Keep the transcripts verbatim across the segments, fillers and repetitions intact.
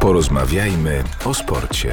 Porozmawiajmy o sporcie.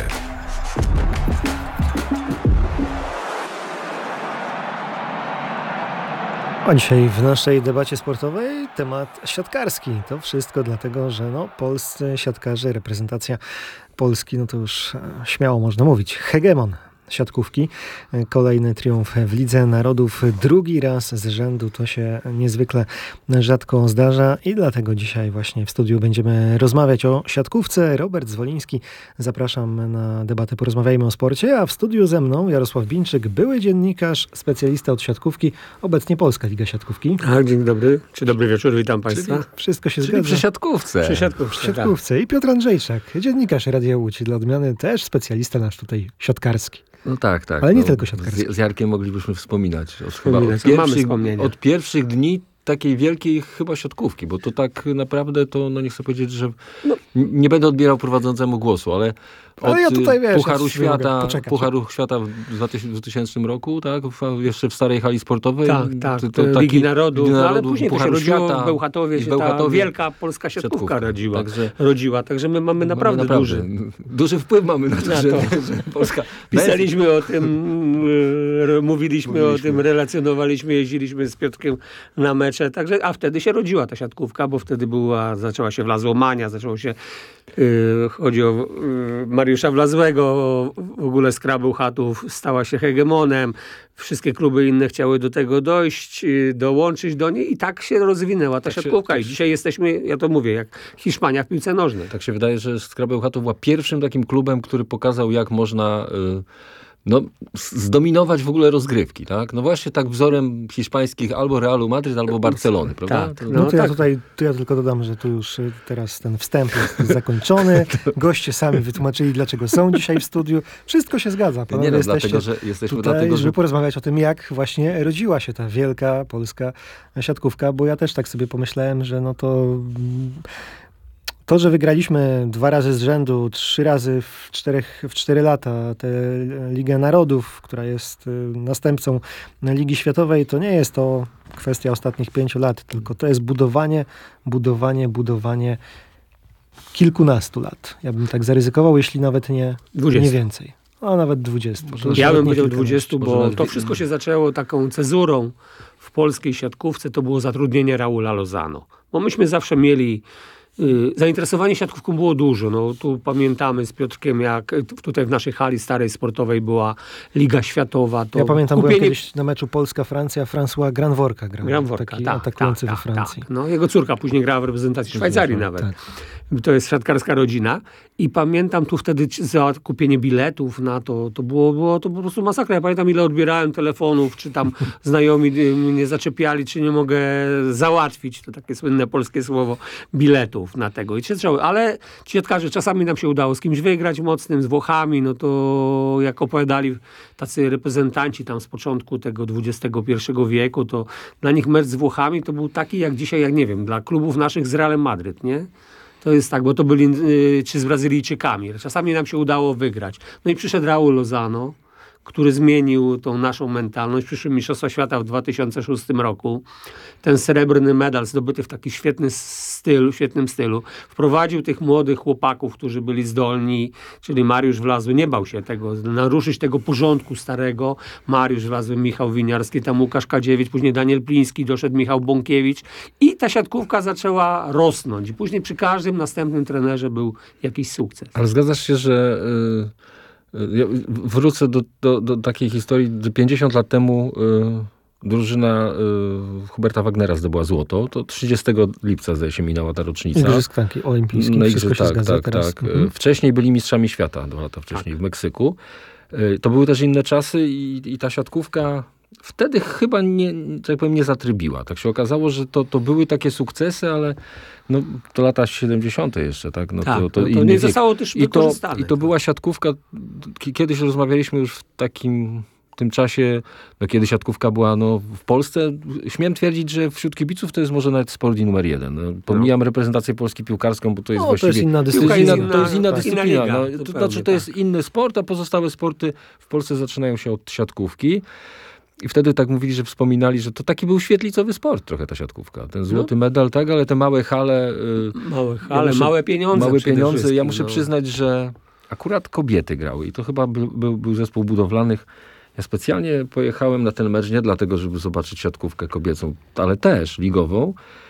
A dzisiaj w naszej debacie sportowej temat siatkarski. To wszystko dlatego, że no, polscy siatkarze, reprezentacja Polski, no to już śmiało można mówić, hegemon siatkówki. Kolejny triumf w Lidze Narodów. Drugi raz z rzędu. To się niezwykle rzadko zdarza i dlatego dzisiaj właśnie w studiu będziemy rozmawiać o siatkówce. Robert Zwoliński. Zapraszam na debatę Porozmawiajmy o sporcie, a w studiu ze mną Jarosław Bińczyk, były dziennikarz, specjalista od siatkówki, obecnie Polska Liga Siatkówki. A, dzień dobry, czy dobry wieczór, witam Państwa. Czyli wszystko się Czyli zgadza. przy siatkówce. Przy siatkówce, Przy siatkówce. I Piotr Andrzejczak, dziennikarz Radia Łódź, dla odmiany też specjalista nasz tutaj siatkarski. No tak, tak. Ale nie no, tylko siatkarski. Z, z Jarkiem moglibyśmy wspominać. Od, Wspominać, chyba no od, pierwszych, mamy wspomnienia. od pierwszych dni takiej wielkiej chyba siatkówki, bo to tak naprawdę to, no nie chcę powiedzieć, że no. nie będę odbierał prowadzącemu głosu, ale od ale ja tutaj, wiesz, Pucharu Świata, Pucharu Świata w dwutysięcznym roku, tak, jeszcze w starej hali sportowej. Tak, tak, to, to Ligi Narodów, Ligi no, ale Narodów, później Pucharu to się rodziło, Świata, w Bełchatowie się ta wielka polska siatkówka, siatkówka rodziła, także, rodziła, także my mamy naprawdę, mamy naprawdę duży. Duży wpływ mamy na to, na że, to. że Polska... Pisaliśmy o tym, mówiliśmy, mówiliśmy o tym, relacjonowaliśmy, jeździliśmy z Piotrkiem na mecze, także, a wtedy się rodziła ta siatkówka, bo wtedy była, zaczęła się Wlazłomania, zaczęło się, yy, chodzi o yy, Mariusza Wlazłego, w ogóle Skra Bełchatów stała się hegemonem, wszystkie kluby inne chciały do tego dojść, yy, dołączyć do niej i tak się rozwinęła ta tak siatkówka. Się, tak I dzisiaj jesteśmy, ja to mówię, jak Hiszpania w piłce nożnej. Tak się wydaje, że Skra Bełchatów była pierwszym takim klubem, który pokazał, jak można... Yy... No, zdominować w ogóle rozgrywki, tak? No właśnie tak wzorem hiszpańskich albo Realu Madryt, albo Barcelony, prawda? Tak, no, no to tak. ja tutaj, to ja tylko dodam, że tu już teraz ten wstęp jest zakończony. Goście sami wytłumaczyli, dlaczego są dzisiaj w studiu. Wszystko się zgadza. Nie no, dlatego, że jesteśmy tutaj, dlatego, że... żeby porozmawiać o tym, jak właśnie rodziła się ta wielka polska siatkówka, bo ja też tak sobie pomyślałem, że no to... To, że wygraliśmy dwa razy z rzędu, trzy razy w, czterech, w cztery lata tę Ligę Narodów, która jest następcą Ligi Światowej, to nie jest to kwestia ostatnich pięciu lat, tylko to jest budowanie, budowanie, budowanie kilkunastu lat. Ja bym tak zaryzykował, jeśli nawet nie, nie więcej. A nawet dwudziestu. Ja bym powiedział dwudziestu, bo to wszystko się zaczęło taką cezurą w polskiej siatkówce, to było zatrudnienie Raula Lozano. Bo myśmy zawsze mieli zainteresowanie siatkówką było dużo. No, tu pamiętamy z Piotrkiem, jak tutaj w naszej hali starej sportowej była Liga Światowa. To ja pamiętam, kupienie... byłem kiedyś na meczu Polska-Francja, François Granworka grał. Granworka, taki tak, atakujący tak, we Francji. Tak, no, jego córka później grała w reprezentacji Szwajcarii nawet. Tak. To jest siatkarska rodzina. I pamiętam tu wtedy za kupienie biletów na to, to było, było to po prostu masakra. Ja pamiętam, ile odbierałem telefonów, czy tam znajomi mnie zaczepiali, czy nie mogę załatwić, to takie słynne polskie słowo, biletów na tego. I się zaczęło. Ale ci siatkarze, czasami nam się udało z kimś wygrać mocnym, z Włochami, no to jak opowiadali tacy reprezentanci tam z początku tego dwudziestego pierwszego wieku, to dla nich mecz z Włochami to był taki jak dzisiaj, jak nie wiem, dla klubów naszych z Realem Madryt, nie? To jest tak, bo to byli y, czy z Brazylijczykami. Czasami nam się udało wygrać. No i przyszedł Raul Lozano, który zmienił tą naszą mentalność. Przyszły Mistrzostwa Świata w dwa tysiące szóstym roku. Ten srebrny medal zdobyty w taki świetny stylu, świetnym stylu. Wprowadził tych młodych chłopaków, którzy byli zdolni, czyli Mariusz Wlazły. Nie bał się tego, naruszyć tego porządku starego. Mariusz Wlazły, Michał Winiarski, tam Łukasz Kadziewicz, później Daniel Pliński, doszedł Michał Bąkiewicz. I ta siatkówka zaczęła rosnąć. I później przy każdym następnym trenerze był jakiś sukces. Ale zgadzasz się, że... Yy... Ja wrócę do, do, do takiej historii, że pięćdziesiąt lat temu y, drużyna y, Huberta Wagnera zdobyła złoto. To trzydziestego lipca, zdaje się, minęła ta rocznica. Igrzysk taki olimpijski, no, wszystko się tak, zgadza tak, teraz. tak. Mhm. Wcześniej byli mistrzami świata, dwa lata wcześniej, tak. w Meksyku. Y, to były też inne czasy i, i ta siatkówka wtedy chyba nie, tak powiem, nie zatrybiła. Tak się okazało, że to, to były takie sukcesy, ale no, to lata siedemdziesiąte jeszcze, tak? No, tak, to, to, no, to nie zostało też I to, wykorzystane. I to była siatkówka, kiedyś rozmawialiśmy już w takim tym czasie, no, kiedy siatkówka była no, w Polsce, śmiem twierdzić, że wśród kibiców to jest może nawet sport numer jeden. No, pomijam no. reprezentację Polski piłkarską, bo to jest no, właściwie... To jest inna dyscyplina. To jest inna, to jest inna tak, dyscyplina. inna liga, no, to znaczy, to jest tak. inny sport, a pozostałe sporty w Polsce zaczynają się od siatkówki. I wtedy tak mówili, że wspominali, że to taki był świetlicowy sport trochę ta siatkówka. Ten złoty no. medal, tak, ale te małe hale... Małe hale, ja muszę, małe pieniądze. Małe pieniądze. Ja muszę no. przyznać, że akurat kobiety grały i to chyba był, był, był zespół budowlanych. Ja specjalnie pojechałem na ten mecz nie dlatego, żeby zobaczyć siatkówkę kobiecą, ale też ligową,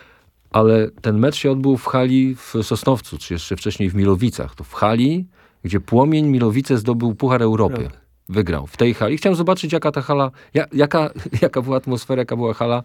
ale ten mecz się odbył w hali w Sosnowcu, czy jeszcze wcześniej w Milowicach. To w hali, gdzie Płomień Milowice zdobył Puchar Europy. Prawda. Wygrał w tej hali. Chciałem zobaczyć, jaka ta hala, jaka, jaka była atmosfera, jaka była hala.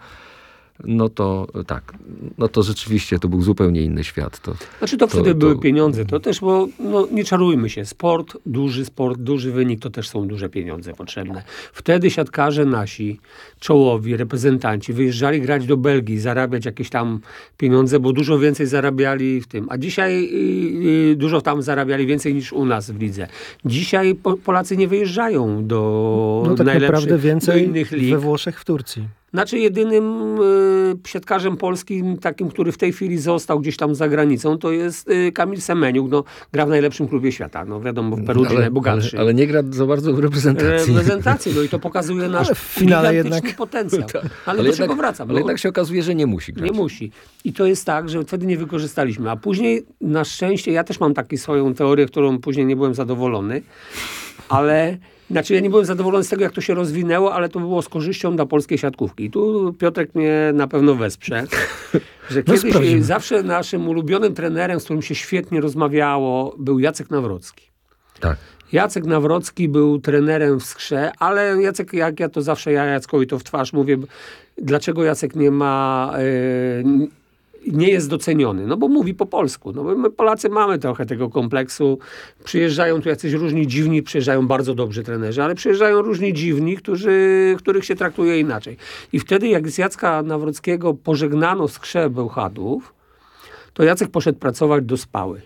No to tak, no to rzeczywiście to był zupełnie inny świat. To, znaczy to, to wtedy to, były pieniądze, to też, bo no, nie czarujmy się, sport, duży sport, duży wynik, to też są duże pieniądze potrzebne. Wtedy siatkarze nasi, czołowi, reprezentanci wyjeżdżali grać do Belgii, zarabiać jakieś tam pieniądze, bo dużo więcej zarabiali w tym. A dzisiaj yy, dużo tam zarabiali więcej niż u nas w lidze. Dzisiaj po, Polacy nie wyjeżdżają do no, tak najlepszych, więcej do innych lig. We Włoszech, w Turcji. Znaczy jedynym y, siatkarzem polskim, takim, który w tej chwili został gdzieś tam za granicą, to jest y, Kamil Semeniuk. No, gra w najlepszym klubie świata. No wiadomo, w Perudzi najbogatszy. Ale, ale nie gra za bardzo w reprezentacji. Reprezentacji, no i to pokazuje nasz ale w finale gigantyczny jednak... potencjał. Ale, ale do jednak, czego wracam? Ale no, jednak się okazuje, że nie musi grać. Nie musi. I to jest tak, że wtedy nie wykorzystaliśmy. A później na szczęście, ja też mam taką swoją teorię, którą później nie byłem zadowolony, ale... Znaczy ja nie byłem zadowolony z tego, jak to się rozwinęło, ale to było z korzyścią dla polskiej siatkówki. I tu Piotrek mnie na pewno wesprze, że no kiedyś sprawdzimy. zawsze naszym ulubionym trenerem, z którym się świetnie rozmawiało, był Jacek Nawrocki. Tak. Jacek Nawrocki był trenerem w Skrze, ale Jacek, jak ja to zawsze ja Jackowi to w twarz mówię, dlaczego Jacek nie ma... Yy, nie jest doceniony, no bo mówi po polsku. No bo my Polacy mamy trochę tego kompleksu. Przyjeżdżają tu jacyś różni dziwni, przyjeżdżają bardzo dobrzy trenerzy, ale przyjeżdżają różni dziwni, którzy, których się traktuje inaczej. I wtedy jak z Jacka Nawrockiego pożegnano Skrze Bełchatów, to Jacek poszedł pracować do Spały.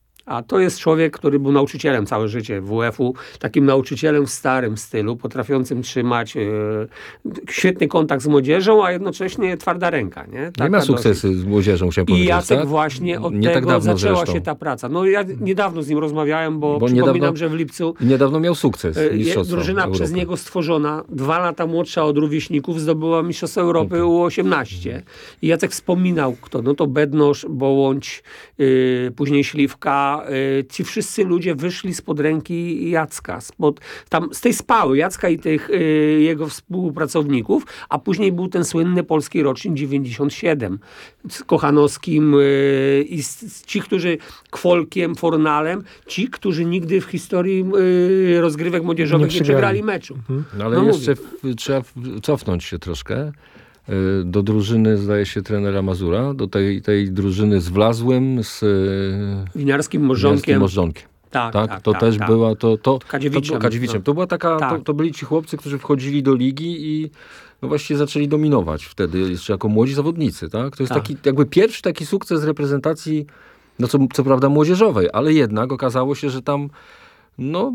A to jest człowiek, który był nauczycielem całe życie W F-u, takim nauczycielem w starym stylu, potrafiącym trzymać e, świetny kontakt z młodzieżą, a jednocześnie twarda ręka. Nie, Taka nie ma sukcesy dosyć. z młodzieżą, chciałem I powiedzieć. Jacek tak? właśnie od nie tego tak dawno zaczęła zresztą. się ta praca. No ja niedawno z nim rozmawiałem, bo, bo przypominam, niedawno, że w lipcu niedawno miał sukces mistrzostwa drużyna Europy. przez niego stworzona, dwa lata młodsza od rówieśników, zdobyła mistrzostwo Europy okay. U osiemnaście. I Jacek wspominał kto, no to Bednosz, Bołądź, yy, później Śliwka, yy, ci wszyscy ludzie wyszli spod ręki Jacka, spod, tam, z tej Spały, Jacka i tych y, jego współpracowników, a później był ten słynny polski rocznik dziewięćdziesiąt siedem z Kochanowskim y, i z, z ci, którzy Kwolkiem, Fornalem, ci, którzy nigdy w historii y, rozgrywek młodzieżowych nie, nie przegrali meczu. Mhm. No ale no jeszcze w, trzeba cofnąć się troszkę do drużyny, zdaje się, trenera Mazura, do tej, tej drużyny z Wlazłym, z Winiarskim Możdżonkiem. Możdżonkiem. Tak, tak, tak, to tak, też tak. była, to, to, Kadziewiczem, to, Kadziewiczem. no. To była taka, tak. to, to byli ci chłopcy, którzy wchodzili do ligi i no właściwie zaczęli dominować wtedy, jeszcze jako młodzi zawodnicy, tak? To jest tak. taki, jakby pierwszy taki sukces reprezentacji, no co, co prawda młodzieżowej, ale jednak okazało się, że tam, no...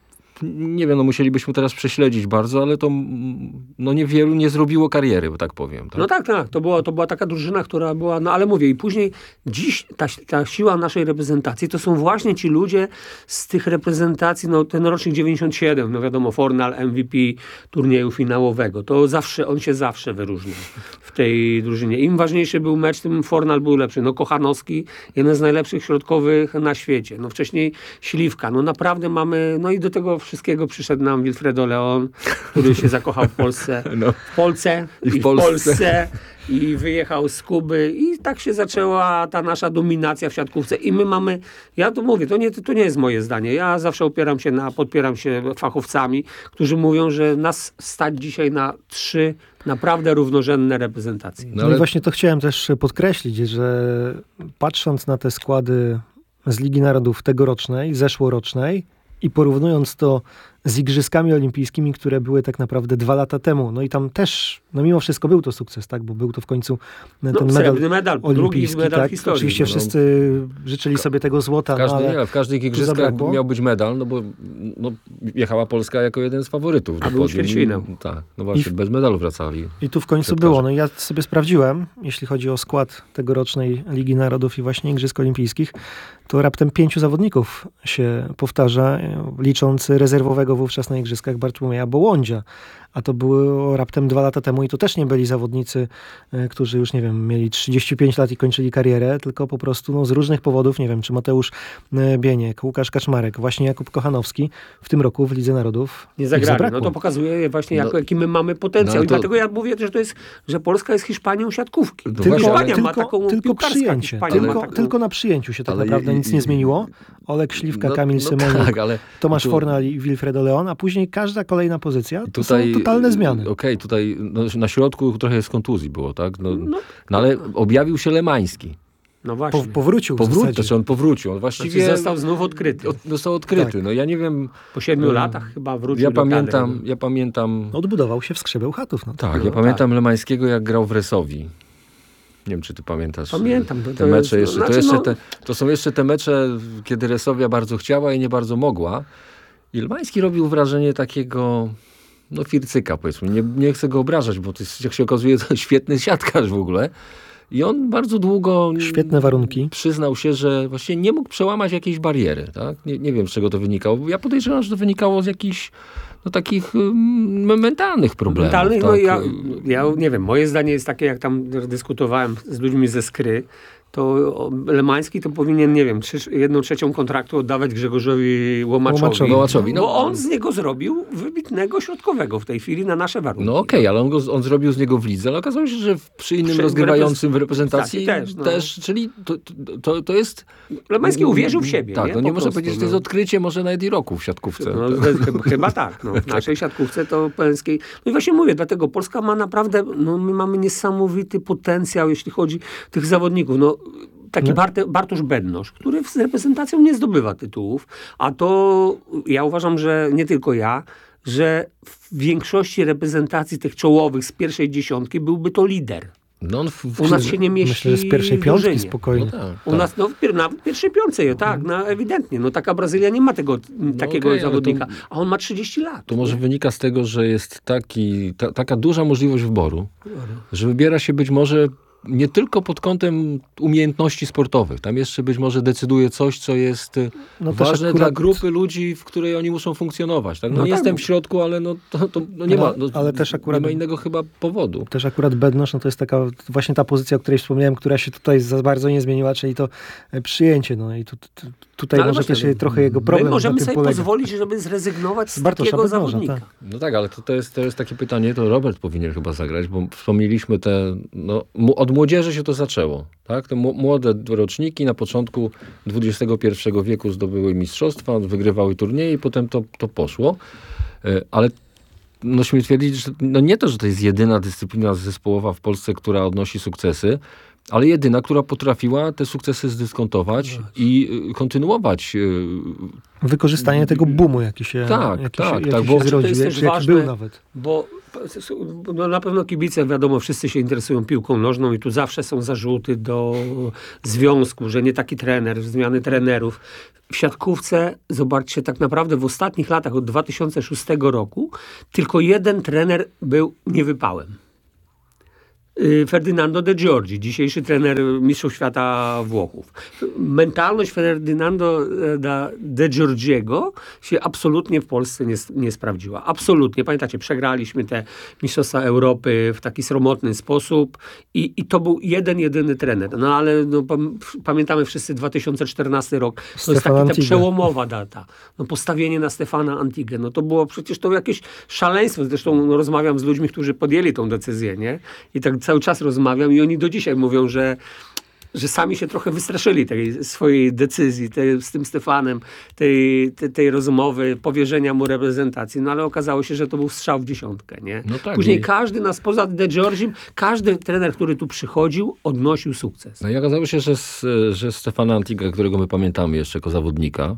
Nie wiem, no musielibyśmy teraz prześledzić bardzo, ale to no niewielu nie zrobiło kariery, bo tak powiem. Tak? No tak, tak. To była, to była taka drużyna, która była, no ale mówię, i później dziś ta, ta siła naszej reprezentacji to są właśnie ci ludzie z tych reprezentacji, no ten rocznik dziewięćdziesiąt siedem, no wiadomo, Fornal, M V P turnieju finałowego. To zawsze, on się zawsze wyróżniał w tej drużynie. Im ważniejszy był mecz, tym Fornal był lepszy. No Kochanowski, jeden z najlepszych środkowych na świecie. No wcześniej Śliwka. No naprawdę mamy, no i do tego wszystkiego przyszedł nam Wilfredo Leon, który się zakochał w Polsce. No. W Polsce I w, i w Polsce. Polsce i wyjechał z Kuby i tak się zaczęła ta nasza dominacja w siatkówce. I my mamy, ja to mówię, to nie, to nie jest moje zdanie. Ja zawsze opieram się na, podpieram się fachowcami, którzy mówią, że nas stać dzisiaj na trzy naprawdę równorzędne reprezentacje. No, ale... no i właśnie to chciałem też podkreślić, że patrząc na te składy z Ligi Narodów tegorocznej, zeszłorocznej, i porównując to z Igrzyskami Olimpijskimi, które były tak naprawdę dwa lata temu. No i tam też, no mimo wszystko był to sukces, tak? Bo był to w końcu ten no, medal, medal olimpijski. Drugi medal tak? w historii. Oczywiście no. wszyscy życzyli sobie tego złota, w każdy, no, ale nie, w każdych igrzyskach miał być medal, no bo no, jechała Polska jako jeden z faworytów. A był ćwierćfinał. Tak, no właśnie, w, bez medalu wracali. I tu w końcu siatkarze. było. No i ja sobie sprawdziłem, jeśli chodzi o skład tegorocznej Ligi Narodów i właśnie Igrzysk Olimpijskich, to raptem pięciu zawodników się powtarza, licząc rezerwowego wówczas na Igrzyskach Bartłomieja Bołądzia. a to było raptem dwa lata temu i to też nie byli zawodnicy, e, którzy już, nie wiem, mieli trzydzieści pięć lat i kończyli karierę, tylko po prostu no, z różnych powodów, nie wiem, czy Mateusz e, Bieniek, Łukasz Kaczmarek, właśnie Jakub Kochanowski w tym roku w Lidze Narodów nie zagrali. No to pokazuje właśnie, jak, no, jaki my mamy potencjał. No, to... I dlatego ja mówię, że to jest, że Polska jest Hiszpanią siatkówki. No tylko, Hiszpania tylko, ma taką tylko przyjęcie. Tylko, taką... tylko na przyjęciu się tak ale naprawdę i, nic nie zmieniło. Olek Śliwka, no, Kamil no Symonik, tak, ale Tomasz tu... Fornal i Wilfredo Leon, a później każda kolejna pozycja to tutaj, są totalne zmiany. Okej, okay, tutaj no, na środku trochę z kontuzji było, tak? No, no, no ale objawił się Lemański. No właśnie. Po, powrócił. Powrócił, znaczy on powrócił. On właściwie znaczy został znów odkryty. Od, został odkryty. Tak. No ja nie wiem. Po siedmiu um, latach chyba wrócił ja do pamiętam, kadry. Ja pamiętam... Odbudował się w skrzybeł chatów. No, tak, no, ja pamiętam tak. Lemańskiego, jak grał w Resowi. Nie wiem, czy ty pamiętasz. Pamiętam. Te mecze jeszcze, znaczy, to, jeszcze no... te, to są jeszcze te mecze, kiedy Resowia bardzo chciała i nie bardzo mogła. I Lemański robił wrażenie takiego... no fircyka, powiedzmy. Nie, nie chcę go obrażać, bo to jest, jak się okazuje, to świetny siatkarz w ogóle. I on bardzo długo... Świetne warunki. Przyznał się, że właśnie nie mógł przełamać jakiejś bariery. Tak? Nie, nie wiem, z czego to wynikało. Ja podejrzewam, że to wynikało z jakichś no, takich um, mentalnych problemów. Mentalnych? Tak? No ja, ja nie wiem. Moje zdanie jest takie, jak tam dyskutowałem z ludźmi ze Skry, to Lemański to powinien, nie wiem, trzy, jedną trzecią kontraktu oddawać Grzegorzowi Łomaczowi. Łomaczowi no. Bo on z niego zrobił wybitnego środkowego w tej chwili na nasze warunki. No okej, okay, ale on, go, on zrobił z niego w lidze, ale okazało się, że przy innym przy rozgrywającym w reprezentacji też, no. też, czyli to, to, to jest... Lemański uwierzył w siebie. Tak, nie, no nie po można prostu, powiedzieć, że no. to jest odkrycie może nawet i roku w siatkówce. No, to... Chyba tak. No. W naszej siatkówce to Pęskiej. No i właśnie mówię, dlatego Polska ma naprawdę, no my mamy niesamowity potencjał, jeśli chodzi o tych zawodników. No taki no. Bart, Bartosz Bednosz, który z reprezentacją nie zdobywa tytułów, a to ja uważam, że nie tylko ja, że w większości reprezentacji tych czołowych z pierwszej dziesiątki byłby to lider. No on w, w, u nas się nie mieści. Myślę, że z pierwszej piątki spokojnie. No tak, u tak. nas no, w, na pierwszej piątce, tak, no, ewidentnie. No taka Brazylia nie ma tego no, takiego okay, zawodnika, to, a on ma trzydzieści lat. To może wynika z tego, że jest taki, ta, taka duża możliwość wyboru, że wybiera się być może nie tylko pod kątem umiejętności sportowych. Tam jeszcze być może decyduje coś, co jest no ważne akurat... dla grupy ludzi, w której oni muszą funkcjonować. Tak? No, no nie tak. jestem w środku, ale no, to, to no nie, no, ma, no, ale też akurat, nie ma innego chyba powodu. Też akurat Bednosz, no to jest taka właśnie ta pozycja, o której wspomniałem, która się tutaj za bardzo nie zmieniła, czyli to przyjęcie. No i tu, tu, tutaj no, może też trochę jego problem. My możemy na tym sobie polega. pozwolić, żeby zrezygnować z, z Bartosza takiego Bednosza, zawodnika. Tak. No tak, ale to, to, jest, to jest takie pytanie, to Robert powinien chyba zagrać, bo wspomnieliśmy te, no, od młodzieży się to zaczęło. Tak? Te młode roczniki na początku dwudziestego pierwszego wieku zdobyły mistrzostwa, wygrywały turnieje i potem to, to poszło. Ale no śmiem twierdzić, że no nie to, że to jest jedyna dyscyplina zespołowa w Polsce, która odnosi sukcesy, ale jedyna, która potrafiła te sukcesy zdyskontować no i kontynuować. Wykorzystanie tego boomu, jaki się, tak, jaki tak, się, jaki tak, się bo zrodził, jest jaki, też jaki ważne, był nawet. Bo no na pewno kibice, wiadomo, wszyscy się interesują piłką nożną i tu zawsze są zarzuty do związku, że nie taki trener, zmiany trenerów. W siatkówce, zobaczcie, tak naprawdę w ostatnich latach, od dwa tysiące szóstego roku, tylko jeden trener był niewypałem. Ferdinando De Giorgi, dzisiejszy trener mistrzów świata Włochów. Mentalność Ferdinando De Giorgiego się absolutnie w Polsce nie, nie sprawdziła. Absolutnie. Pamiętacie, przegraliśmy te mistrzostwa Europy w taki sromotny sposób i, i to był jeden, jedyny trener. No ale no, pamiętamy wszyscy dwa tysiące czternasty rok. To Stefan jest taka Antigę. przełomowa data. No, postawienie na Stefana Antigę. No to było przecież to jakieś szaleństwo. Zresztą no, rozmawiam z ludźmi, którzy podjęli tą decyzję, nie? I tak cały czas rozmawiam i oni do dzisiaj mówią, że, że sami się trochę wystraszyli tej swojej decyzji tej, z tym Stefanem, tej, tej, tej rozmowy, powierzenia mu reprezentacji. No ale okazało się, że to był strzał w dziesiątkę, nie? No tak, Później i... każdy nas poza De Giorgim, każdy trener, który tu przychodził, odnosił sukces. No i okazało się, że, że Stefan Antiga, którego my pamiętamy jeszcze jako zawodnika,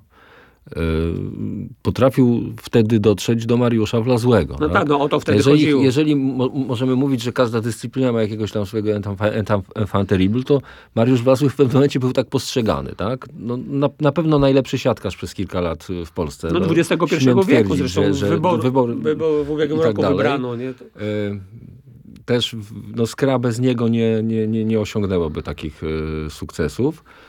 potrafił wtedy dotrzeć do Mariusza Wlazłego. No tak, tak no o to wtedy jeżeli, chodziło. Jeżeli mo- możemy mówić, że każda dyscyplina ma jakiegoś tam swojego enfant terrible, to Mariusz Wlazły w pewnym momencie był tak postrzegany. Tak? No, na, na pewno najlepszy siatkarz przez kilka lat w Polsce. No dwudziestego pierwszego śmiem wieku twierdzić, zresztą że, że wybor, wybor, wybor w ubiegłym tak roku dalej. wybrano. Nie? To... Też no, Skra bez niego nie, nie, nie, nie osiągnęłoby takich y, sukcesów.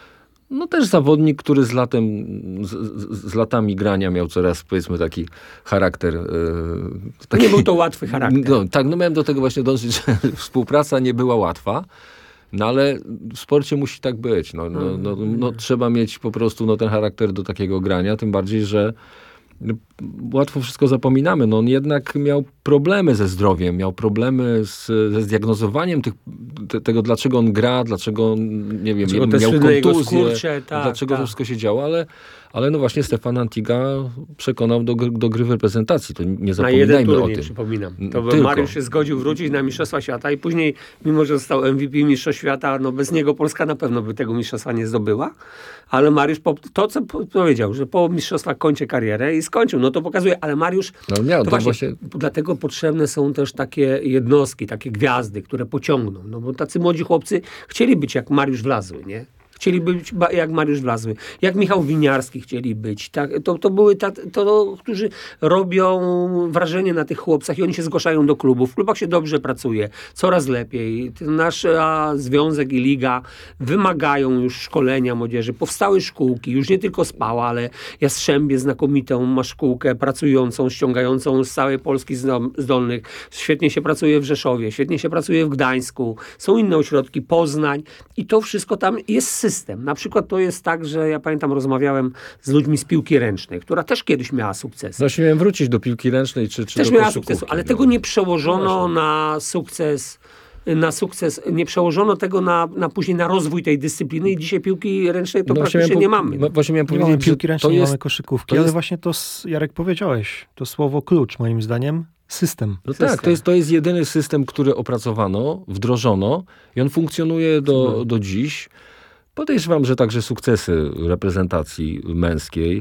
No też zawodnik, który z latem, z, z, z latami grania miał coraz, powiedzmy, taki charakter. Yy, taki, nie był to łatwy charakter. No, tak, no miałem do tego właśnie dążyć, że współpraca nie była łatwa. No ale w sporcie musi tak być. No, no, no, no, trzeba mieć po prostu no, ten charakter do takiego grania, tym bardziej, że no, łatwo wszystko zapominamy. No, on jednak miał problemy ze zdrowiem, miał problemy z, ze zdiagnozowaniem tych, te, tego, dlaczego on gra, dlaczego on, nie wiem, dlaczego miał kontuzję, skurcze, tak, dlaczego tak. to wszystko się działo, ale, ale no właśnie Stefan Antiga przekonał do, do gry w reprezentacji. To nie zapominajmy na jeden turniej, o tym. Przypominam. To Tylko. Mariusz się zgodził wrócić na Mistrzostwa Świata i później, mimo że został M V P Mistrzostw Świata, no bez niego Polska na pewno by tego mistrzostwa nie zdobyła, ale Mariusz po, to, co powiedział, że po mistrzostwach kończy karierę i skończył, no to pokazuje, ale Mariusz, no, miał, to to właśnie, właśnie... dlatego potrzebne są też takie jednostki, takie gwiazdy, które pociągną, no bo tacy młodzi chłopcy chcieli być jak Mariusz Wlazły, nie? Chcieli być jak Mariusz Wlazły, jak Michał Winiarski chcieli być. Tak, to, to były ta, to, którzy robią wrażenie na tych chłopcach i oni się zgłaszają do klubów. W klubach się dobrze pracuje, coraz lepiej. Nasz a, związek i liga wymagają już szkolenia młodzieży. Powstały szkółki, już nie tylko Spała, ale Jastrzębie znakomitą ma szkółkę pracującą, ściągającą z całej Polski zdolnych. Świetnie się pracuje w Rzeszowie, świetnie się pracuje w Gdańsku. Są inne ośrodki, Poznań i to wszystko tam jest system. Na przykład to jest tak, że ja pamiętam, rozmawiałem z ludźmi z piłki ręcznej, która też kiedyś miała sukces. Właśnie miałem wrócić do piłki ręcznej, czy, czy też do miała koszykówki, sukcesu, ale no. tego nie przełożono no na sukces, na sukces, nie przełożono tego na, na później na rozwój tej dyscypliny i dzisiaj piłki ręcznej to no praktycznie nie mamy. No. Właśnie miałem nie powiedzieć, mamy piłki ręcznej, nie jest, mamy koszykówki, jest... ale właśnie to, Jarek, powiedziałeś, to słowo klucz moim zdaniem, system. No system. tak, to jest, to jest jedyny system, który opracowano, wdrożono i on funkcjonuje do, no. do dziś. Podejrzewam, że także sukcesy reprezentacji męskiej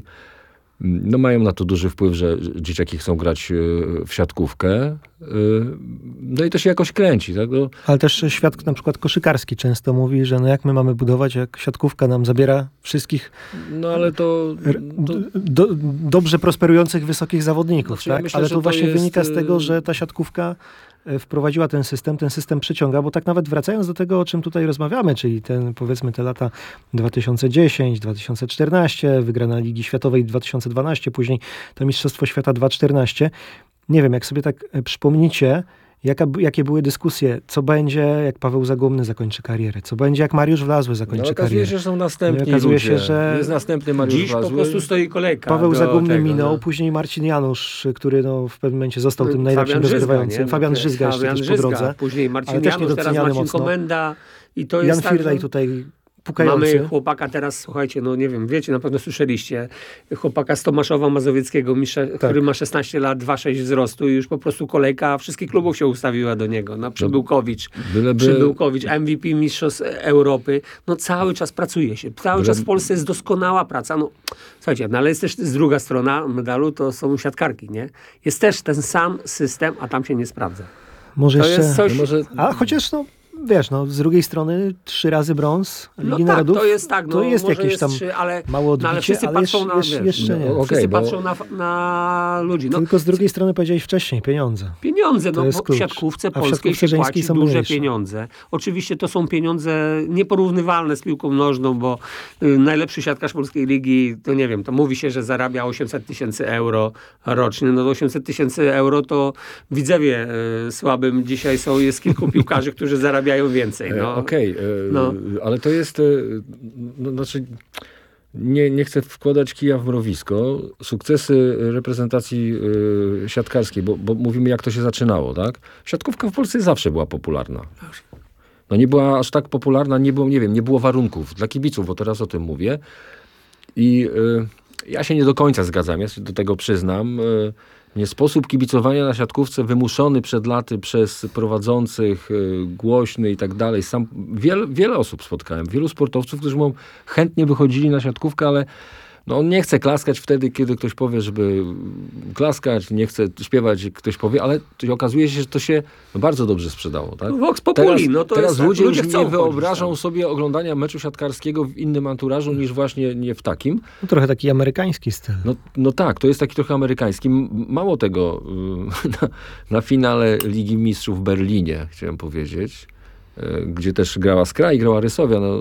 no mają na to duży wpływ, że dzieciaki chcą grać w siatkówkę. No i to się jakoś kręci. Tak? No. Ale też świat na przykład koszykarski często mówi, że no jak my mamy budować, jak siatkówka nam zabiera wszystkich no, ale to, to... Do, dobrze prosperujących wysokich zawodników. Znaczy, ja tak? myślę, ale że to to właśnie jest... wynika z tego, że ta siatkówka wprowadziła ten system, ten system przyciąga, bo tak nawet wracając do tego, o czym tutaj rozmawiamy, czyli ten, powiedzmy te lata dwa tysiące dziesiąty dwa tysiące czternasty, wygrana Ligi Światowej dwa tysiące dwunasty, później to Mistrzostwo Świata dwa tysiące czternaście. Nie wiem, jak sobie tak przypomnicie, Jaka, jakie były dyskusje, co będzie, jak Paweł Zagumny zakończy karierę, co będzie, jak Mariusz Wlazły zakończy no, okazuje karierę. się, że są następni okazuje ludzie. się, że jest następny Mariusz Dziś Wlazły. po prostu stoi kolejka. Paweł Zagumny tego, minął, no. później Marcin Janusz, który no, w pewnym momencie został tym Fabian najlepszym Żyzga, rozgrywającym. nie? Fabian Żyzga jeszcze Fabian też Żyzga, po drodze. Później Marcin ale też Janusz, teraz niedoceniany Marcin mocno. Komenda. I to Jan jest tak, Firlej że... tutaj pukający. Mamy chłopaka teraz, słuchajcie, no nie wiem, wiecie, na pewno słyszeliście, chłopaka z Tomaszowa Mazowieckiego, mistrza, tak. który ma szesnaście lat, dwa przecinek sześć wzrostu i już po prostu kolejka wszystkich klubów się ustawiła do niego. No, Przybyłkowicz, Byleby... Przybyłkowicz, M V P Mistrzostw Europy. No cały czas pracuje się. Cały Byle... czas w Polsce jest doskonała praca. No, słuchajcie, no ale jest też druga strona medalu, to są siatkarki, nie? Jest też ten sam system, a tam się nie sprawdza. Może to jeszcze... jest coś... no może... A chociaż no... Wiesz, no z drugiej strony trzy razy brąz Ligi no tak, Narodów, to jest tak, no, to jest jakieś jest tam trzy, ale, małe odbicie, no, ale wszyscy ale patrzą jeszcze, na, jeszcze, wiesz, jeszcze nie. No, okay, wszyscy bo... patrzą na, na ludzi. No, tylko z drugiej strony powiedziałeś wcześniej, pieniądze. Pieniądze, to no jest bo klucz. w siatkówce A w polskiej siatkówce się płaci są duże mniejsze. pieniądze. Oczywiście to są pieniądze nieporównywalne z piłką nożną, bo y, najlepszy siatkarz polskiej ligi, to nie wiem, to mówi się, że zarabia osiemset tysięcy euro rocznie. No osiemset tysięcy euro to widzewie y, słabym dzisiaj są, jest kilku piłkarzy, którzy zarabiają więcej. No. Okej, okay, no. ale to jest, no, znaczy nie, nie chcę wkładać kija w mrowisko. Sukcesy reprezentacji y, siatkarskiej, bo, bo mówimy jak to się zaczynało, tak? Siatkówka w Polsce zawsze była popularna. No nie była aż tak popularna, nie było, nie wiem, nie było warunków dla kibiców, bo teraz o tym mówię. I y, ja się nie do końca zgadzam, ja się do tego przyznam. Y, Nie sposób kibicowania na siatkówce wymuszony przed laty przez prowadzących, y, głośny i tak dalej. Sam wiele, wiele osób spotkałem, wielu sportowców, którzy mówią, chętnie wychodzili na siatkówkę, ale no on nie chce klaskać wtedy, kiedy ktoś powie, żeby klaskać, nie chce śpiewać, ktoś powie, ale to okazuje się, że to się bardzo dobrze sprzedało. Tak? Vox populi, teraz, no to teraz jest ludzie tak, już ludzie nie chcą wyobrażą chodzić, sobie oglądania meczu siatkarskiego w innym anturażu niż właśnie nie w takim. No, trochę taki amerykański styl. No, no tak, to jest taki trochę amerykański. Mało tego, na, na finale Ligi Mistrzów w Berlinie, chciałem powiedzieć, gdzie też grała Skra i grała Rysowia no,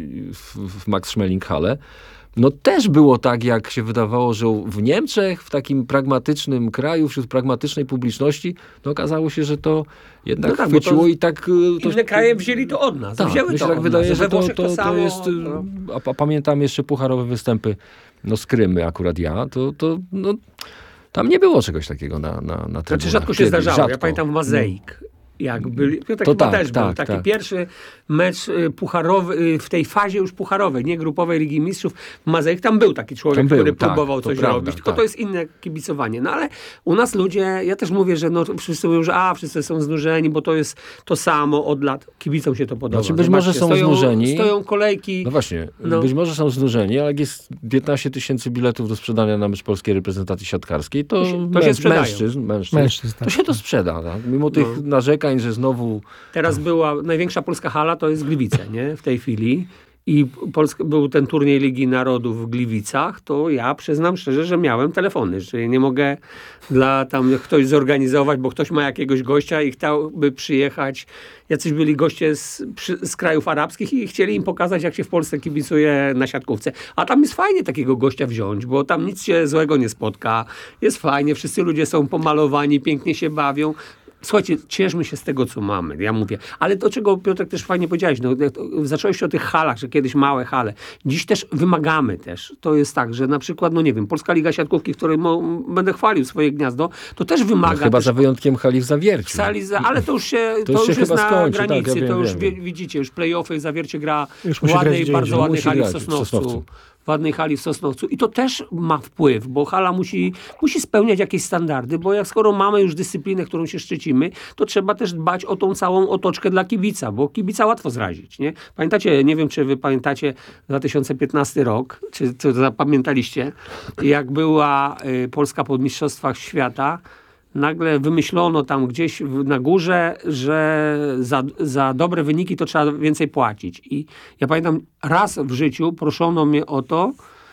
w, w Max Schmeling Halle. No też było tak, jak się wydawało, że w Niemczech, w takim pragmatycznym kraju, wśród pragmatycznej publiczności, no okazało się, że to jednak no tak, chwyciło to i tak... To, inne kraje wzięli to od nas. Tak, wzięły mi się to tak od wydaje, nas. że to, to, to, to jest... no. A, a pamiętam jeszcze pucharowe występy no, z Krymy akurat ja, to, to no, tam nie było czegoś takiego na, na, na trybunach. Znaczy rzadko się zdarzało. Rzadko. Ja pamiętam w Mazeik. No. Jak byli, to chyba tak, też tak, był taki tak. pierwszy mecz pucharowy, w tej fazie już pucharowej, nie grupowej Ligi Mistrzów. Mazeik, tam był taki człowiek, był, który tak, próbował coś prawda, robić, tylko tak. To jest inne kibicowanie. No ale u nas ludzie, ja też mówię, że no, wszyscy mówią, że a, wszyscy są znużeni, bo to jest to samo od lat. Kibicom się to podoba. Znaczy być Zobaczcie, może są stoją, znużeni. Stoją kolejki. No właśnie, no. być może są znużeni, ale jak jest piętnaście tysięcy biletów do sprzedania na mecz polskiej reprezentacji siatkarskiej, to, to się, to męż, się sprzedają. mężczyzn, mężczyzn, mężczyzn to się to sprzeda. Tak? Mimo tych no. narzekań, że znowu Teraz była największa polska hala, to jest Gliwice, nie? W tej chwili. I Polska, był ten turniej Ligi Narodów w Gliwicach, to ja przyznam szczerze, że miałem telefony, że nie mogę dla tam ktoś zorganizować, bo ktoś ma jakiegoś gościa i chciałby przyjechać. Jacyś byli goście z, przy, z krajów arabskich i chcieli im pokazać, jak się w Polsce kibicuje na siatkówce. A tam jest fajnie takiego gościa wziąć, bo tam nic się złego nie spotka. Jest fajnie, wszyscy ludzie są pomalowani, pięknie się bawią. Słuchajcie, cieszmy się z tego, co mamy, ja mówię. Ale to, czego Piotrek też fajnie powiedziałeś, no, zacząłeś o tych halach, że kiedyś małe hale. Dziś też wymagamy też. To jest tak, że na przykład, no nie wiem, Polska Liga Siatkówki, w której mo, będę chwalił swoje gniazdo, to też wymaga... No chyba też, za wyjątkiem hali w Zawierciu. Sali za, ale to już się, to to już już się jest na skończy, granicy, tak, ja wiem, to już wiem. widzicie, już play-offy, Zawiercie gra już w ładnej, grać bardzo ładnej hali w Sosnowcu. w Sosnowcu. W ładnej hali w Sosnowcu. I to też ma wpływ, bo hala musi, musi spełniać jakieś standardy, bo jak skoro mamy już dyscyplinę, którą się szczycimy, to trzeba też dbać o tą całą otoczkę dla kibica, bo kibica łatwo zrazić, nie? Pamiętacie, nie wiem, czy wy pamiętacie dwa tysiące piętnasty rok, czy to zapamiętaliście, jak była y, Polska po mistrzostwach świata, nagle wymyślono tam gdzieś na górze, że za, za dobre wyniki to trzeba więcej płacić. I ja pamiętam, raz w życiu proszono mnie o to,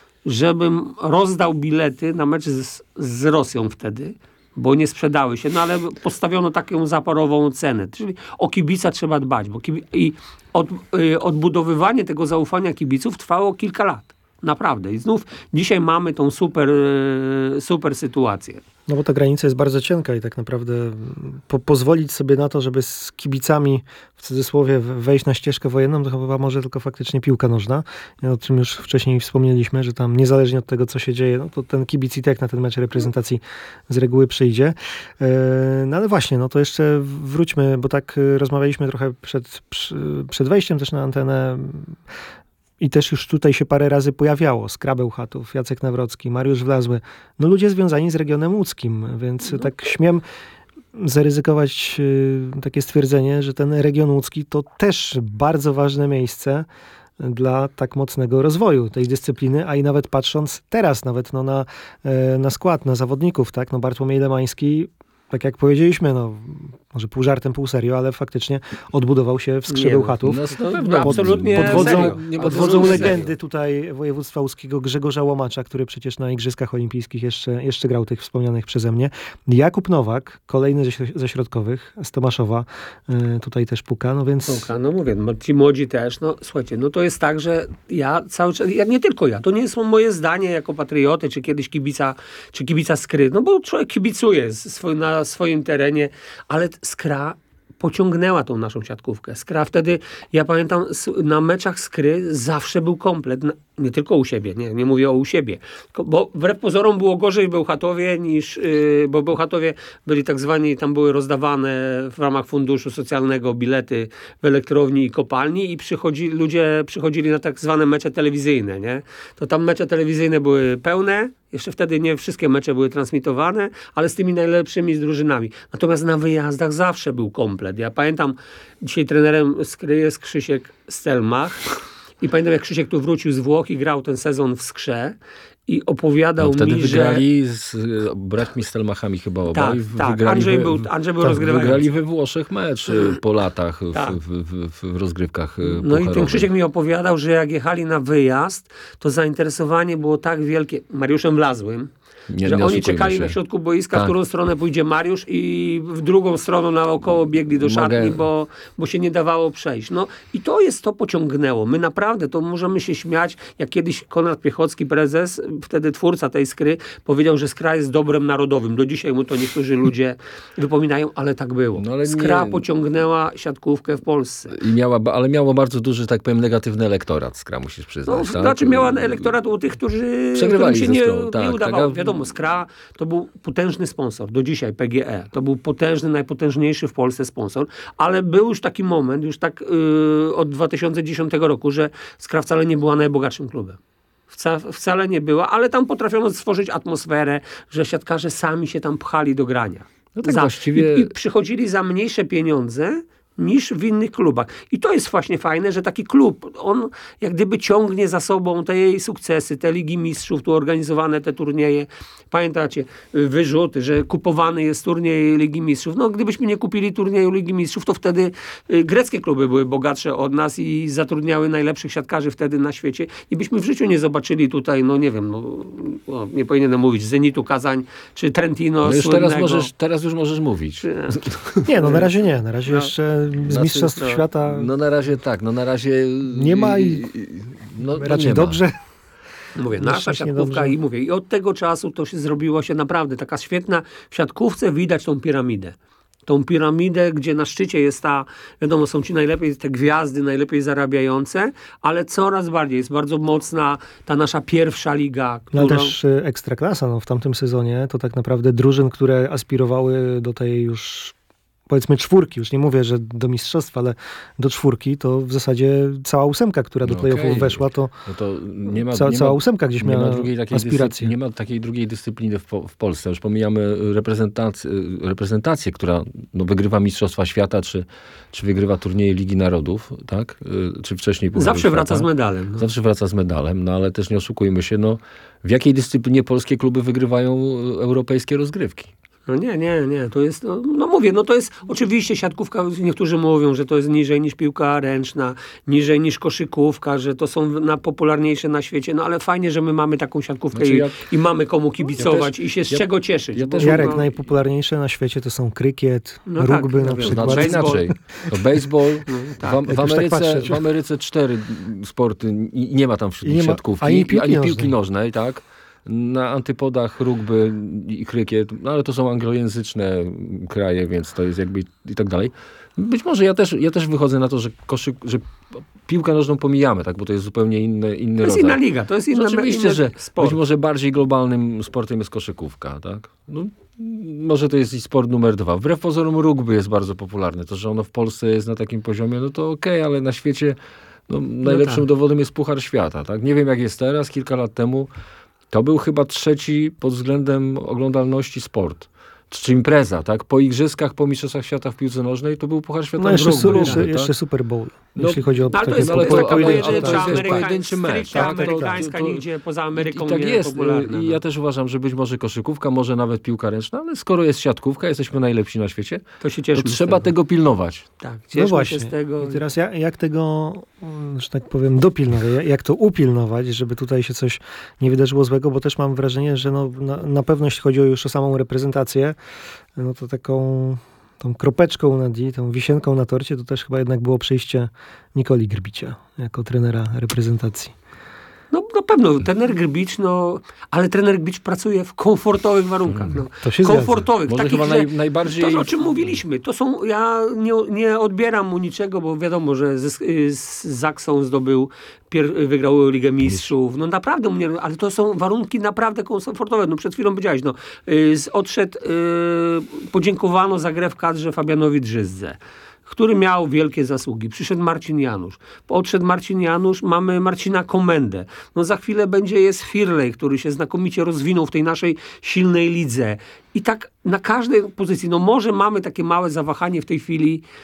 żebym rozdał bilety na mecz z, z Rosją wtedy, bo nie sprzedały się. No ale postawiono taką zaporową cenę. Czyli o kibica trzeba dbać. Bo kibi- I od, y, odbudowywanie tego zaufania kibiców trwało kilka lat. Naprawdę. I znów dzisiaj mamy tą super, super sytuację. No bo ta granica jest bardzo cienka i tak naprawdę po, pozwolić sobie na to, żeby z kibicami w cudzysłowie wejść na ścieżkę wojenną, to chyba może tylko faktycznie piłka nożna, o czym już wcześniej wspomnieliśmy, że tam niezależnie od tego, co się dzieje, no to ten kibic i tak na ten mecz reprezentacji z reguły przyjdzie. No ale właśnie, no to jeszcze wróćmy, bo tak rozmawialiśmy trochę przed, przed wejściem też na antenę. I też już tutaj się parę razy pojawiało. Skra Bełchatów, Jacek Nawrocki, Mariusz Wlazły. No ludzie związani z regionem łódzkim, więc no. tak śmiem zaryzykować y, takie stwierdzenie, że ten region łódzki to też bardzo ważne miejsce dla tak mocnego rozwoju tej dyscypliny, a i nawet patrząc teraz nawet no, na, y, na skład, na zawodników, tak, no Bartłomiej Lemański, tak jak powiedzieliśmy, no może pół żartem, pół serio, ale faktycznie odbudował się w Skrze Bełchatów. No, no, no, absolutnie pod wodzą, nie pod wodzą legendy tutaj województwa łódzkiego Grzegorza Łomacza, który przecież na Igrzyskach Olimpijskich jeszcze, jeszcze grał tych wspomnianych przeze mnie. Jakub Nowak, kolejny ze, ze środkowych, z Tomaszowa, y, tutaj też puka, no więc... Puka, no mówię, ci młodzi też, no słuchajcie, no to jest tak, że ja cały czas, ja, nie tylko ja, to nie jest moje zdanie jako patrioty, czy kiedyś kibica, czy kibica Skry, no bo człowiek kibicuje swój, na swoim terenie, ale Skra pociągnęła tą naszą siatkówkę. Skra wtedy, ja pamiętam, na meczach Skry zawsze był komplet. Nie tylko u siebie, nie, nie mówię o u siebie. Bo wbrew pozorom było gorzej w Bełchatowie niż, yy, bo w Bełchatowie byli tak zwani, tam były rozdawane w ramach funduszu socjalnego bilety w elektrowni i kopalni i przychodzi, ludzie przychodzili na tak zwane mecze telewizyjne, nie? To tam mecze telewizyjne były pełne, jeszcze wtedy nie wszystkie mecze były transmitowane, ale z tymi najlepszymi z drużynami. Natomiast na wyjazdach zawsze był komplet. Ja pamiętam, dzisiaj trenerem Skry jest Krzysiek Stelmach i pamiętam, jak Krzysiek tu wrócił z Włoch i grał ten sezon w Skrze i opowiadał no, wtedy mi, wygrali że... z braćmi Stelmachami chyba obaj. Tak, tak. Wygrali Andrzej we, był, Andrzej był tak, rozgrywający. Wygrali we Włoszech mecz po latach w, tak. w, w, w rozgrywkach No pucharowych. i ten Krzysiek mi opowiadał, że jak jechali na wyjazd, to zainteresowanie było tak wielkie Mariuszem Wlazłym, Nie, że nie oni czekali się. na środku boiska, tak. w którą stronę pójdzie Mariusz i w drugą stronę naokoło biegli do szatni, Mogę... bo, bo się nie dawało przejść. No i to jest, to pociągnęło. My naprawdę, to możemy się śmiać, jak kiedyś Konrad Piechocki, prezes, wtedy twórca tej Skry, powiedział, że Skra jest dobrem narodowym. Do dzisiaj mu to niektórzy ludzie wypominają, ale tak było. No, ale Skra nie... pociągnęła siatkówkę w Polsce. I miała, ale miało bardzo duży, tak powiem, negatywny elektorat Skra, musisz przyznać. No, tak? Znaczy miała elektorat u tych, którzy przegrywali którym się nie, Skrą, tak, nie udawało. taka... Wiadomo, Skra to był potężny sponsor. Do dzisiaj P G E. To był potężny, najpotężniejszy w Polsce sponsor. Ale był już taki moment, już tak yy, od dwa tysiące dziesiątego roku, że Skra wcale nie była najbogatszym klubem. Wca, wcale nie była, ale tam potrafiono stworzyć atmosferę, że siatkarze sami się tam pchali do grania. No tak za, właściwie... i, I przychodzili za mniejsze pieniądze niż w innych klubach. I to jest właśnie fajne, że taki klub, on jak gdyby ciągnie za sobą te jej sukcesy, te Ligi Mistrzów, tu organizowane te turnieje. Pamiętacie, wyrzuty, że kupowany jest turniej Ligi Mistrzów. No gdybyśmy nie kupili turnieju Ligi Mistrzów, to wtedy greckie kluby były bogatsze od nas i zatrudniały najlepszych siatkarzy wtedy na świecie. I byśmy w życiu nie zobaczyli tutaj, no nie wiem, no, no, nie powinienem mówić, Zenitu Kazań, czy Trentino no już słynnego. teraz, możesz, teraz już możesz mówić. Nie, no na razie nie. Na razie No. jeszcze z Znaczy, Mistrzostw no, Świata No na razie tak, no na razie... nie ma i no, no raczej nie dobrze. Ma. Mówię, Na nasza szczęście siatkówka dobrze. i mówię, i od tego czasu to się zrobiło się naprawdę taka świetna, w siatkówce widać tą piramidę. Tą piramidę, gdzie na szczycie jest ta, wiadomo, są ci najlepiej, te gwiazdy najlepiej zarabiające, ale coraz bardziej jest bardzo mocna ta nasza pierwsza liga. No ale którą... też y, Ekstraklasa, no w tamtym sezonie to tak naprawdę drużyn, które aspirowały do tej już powiedzmy czwórki, już nie mówię, że do mistrzostwa, ale do czwórki, to w zasadzie cała ósemka, która do No playoffów okej. weszła, to No to nie ma, ca, nie cała ma, ósemka gdzieś nie miała ma drugiej takiej aspiracje. dyscypl- nie ma takiej drugiej dyscypliny w, po, w Polsce. Już pomijamy reprezentację, reprezentację która no, wygrywa Mistrzostwa Świata, czy, czy wygrywa turnieje Ligi Narodów, tak? Czy wcześniej Pucharu Zawsze Świata. wraca z medalem. No. Zawsze wraca z medalem, no ale też nie oszukujmy się, no w jakiej dyscyplinie polskie kluby wygrywają europejskie rozgrywki? No nie, nie, nie, to jest, no, no mówię, no to jest oczywiście siatkówka, niektórzy mówią, że to jest niżej niż piłka ręczna, niżej niż koszykówka, że to są na popularniejsze na świecie, no ale fajnie, że my mamy taką siatkówkę Znaczy i, ja- i mamy komu kibicować ja też- i się z ja- czego cieszyć. ja bo- też- Jarek, no, najpopularniejsze na świecie to są krykiet, No tak, rugby no na wiem. To przykład. znaczy Baseball. inaczej. No, baseball, no, tak. w, w, jak już tak Ameryce, patrzeć. w Ameryce cztery sporty i nie ma tam wśród I nich nie ma siatkówki, ani piłki ani nożnej. piłki nożnej, tak? Na antypodach rugby i krykiet, no ale to są anglojęzyczne kraje, więc to jest jakby i tak dalej. Być może ja też, ja też wychodzę na to, że, koszyk, że piłkę nożną pomijamy, tak? Bo to jest zupełnie inny, inny To jest rodzaj. inna liga, to jest inna, No oczywiście, inny że sport. być może bardziej globalnym sportem jest koszykówka, tak? No, może to jest i sport numer dwa. Wbrew pozorom rugby jest bardzo popularne. To, że ono w Polsce jest na takim poziomie, no to okej, ale na świecie no, najlepszym tak. dowodem jest Puchar Świata, tak? Nie wiem jak jest teraz, kilka lat temu to był chyba trzeci pod względem oglądalności sport. Czy impreza, tak? Po igrzyskach, po mistrzostwach świata w piłce nożnej to był Puchar Świata No w jeszcze, rugby, su, tak? jeszcze, jeszcze Super Bowl, No, jeśli chodzi o No, ale to takie jest, ale to jest to- taka ale to- pojedyncza, ale to jest amerykańska, pojedynczy mecz, stricte tak? To- amerykańska, to- to- nigdzie poza I Ameryką tak nie jest. popularna. I no. ja też uważam, że być może koszykówka, może nawet piłka ręczna, ale skoro jest siatkówka, jesteśmy najlepsi na świecie, To się to cieszmy z trzeba tego. tego pilnować. Tak, No cieszmy właśnie. się z tego. I teraz jak, jak tego, mm, że tak powiem, dopilnować, jak- jak to upilnować, żeby tutaj się coś nie wydarzyło złego, bo też mam wrażenie, że no, na, na pewno jeśli chodzi o już o samą reprezentację, no to taką tą kropeczką na D, tą wisienką na torcie, to też chyba jednak było przyjście Nikoli Grbicia jako trenera reprezentacji. No na pewno, trener Grbicz, no, ale trener Grbicz pracuje w komfortowych warunkach. No. To się komfortowych, Może takich, chyba że naj, najbardziej... to, o czym mówiliśmy, to są, ja nie, nie odbieram mu niczego, bo wiadomo, że z, z Zaksą zdobył, pier, wygrał Ligę Mistrzów, no naprawdę, mnie, ale to są warunki naprawdę komfortowe. No przed chwilą powiedziałeś, no, y, z, odszedł, y, podziękowano za grę w kadrze Fabianowi Drzyzdze, który miał wielkie zasługi. Przyszedł Marcin Janusz. Odszedł Marcin Janusz, mamy Marcina Komendę. No za chwilę będzie jest Firley, który się znakomicie rozwinął w tej naszej silnej lidze. I tak na każdej pozycji, no może mamy takie małe zawahanie w tej chwili,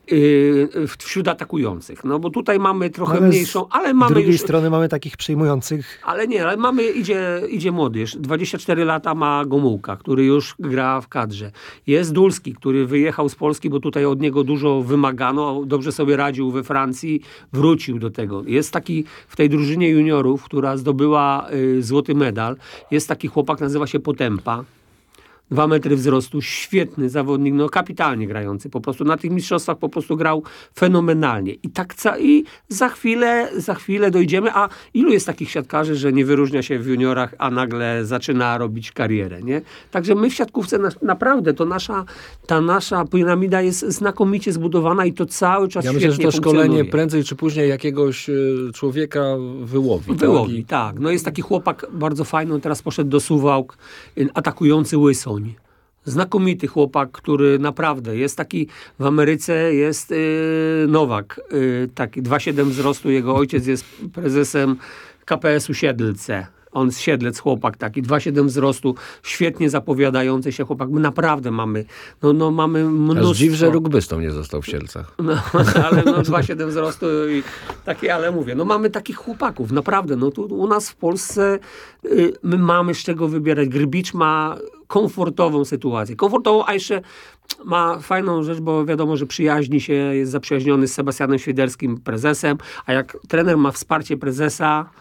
yy, wśród atakujących. No bo tutaj mamy trochę ale mniejszą, ale mamy z drugiej już... strony mamy takich przyjmujących. Ale nie, ale mamy, idzie, idzie młodzież. dwadzieścia cztery lata ma Gomułka, który już gra w kadrze. Jest Dulski, który wyjechał z Polski, bo tutaj od niego dużo wymagano. Dobrze sobie radził we Francji, wrócił do tego. Jest taki w tej drużynie juniorów, która zdobyła y, złoty medal. Jest taki chłopak, nazywa się Potępa. Dwa metry wzrostu, świetny zawodnik, no kapitalnie grający. Po prostu na tych mistrzostwach po prostu grał fenomenalnie. I tak ca- i za chwilę, za chwilę dojdziemy, a ilu jest takich siatkarzy, że nie wyróżnia się w juniorach, a nagle zaczyna robić karierę, nie? Także my w siatkówce na, naprawdę, to nasza, ta nasza piramida jest znakomicie zbudowana i to cały czas ja świetnie myślę, że to funkcjonuje. szkolenie prędzej czy później jakiegoś y, człowieka wyłowi. Wyłowi, tak? I- tak. No jest taki chłopak bardzo fajny, on teraz poszedł do Suwałk, y, atakujący Łysoń. Znakomity chłopak, który naprawdę jest taki w Ameryce, jest yy, Nowak, yy, taki dwa siedem wzrostu, jego ojciec jest prezesem K P S u Siedlce. On z Siedlec, chłopak taki, dwa siedem wzrostu, świetnie zapowiadający się chłopak. My naprawdę mamy, no, no mamy mnóstwo. Aż dziw, że rugbystą nie został w Sielcach. No, ale no dwa siedem wzrostu i takie, ale mówię, no mamy takich chłopaków, naprawdę, no tu u nas w Polsce y, my mamy z czego wybierać. Grbicz ma komfortową sytuację, komfortową, a jeszcze ma fajną rzecz, bo wiadomo, że przyjaźni się, jest zaprzyjaźniony z Sebastianem Świderskim, prezesem, a jak trener ma wsparcie prezesa,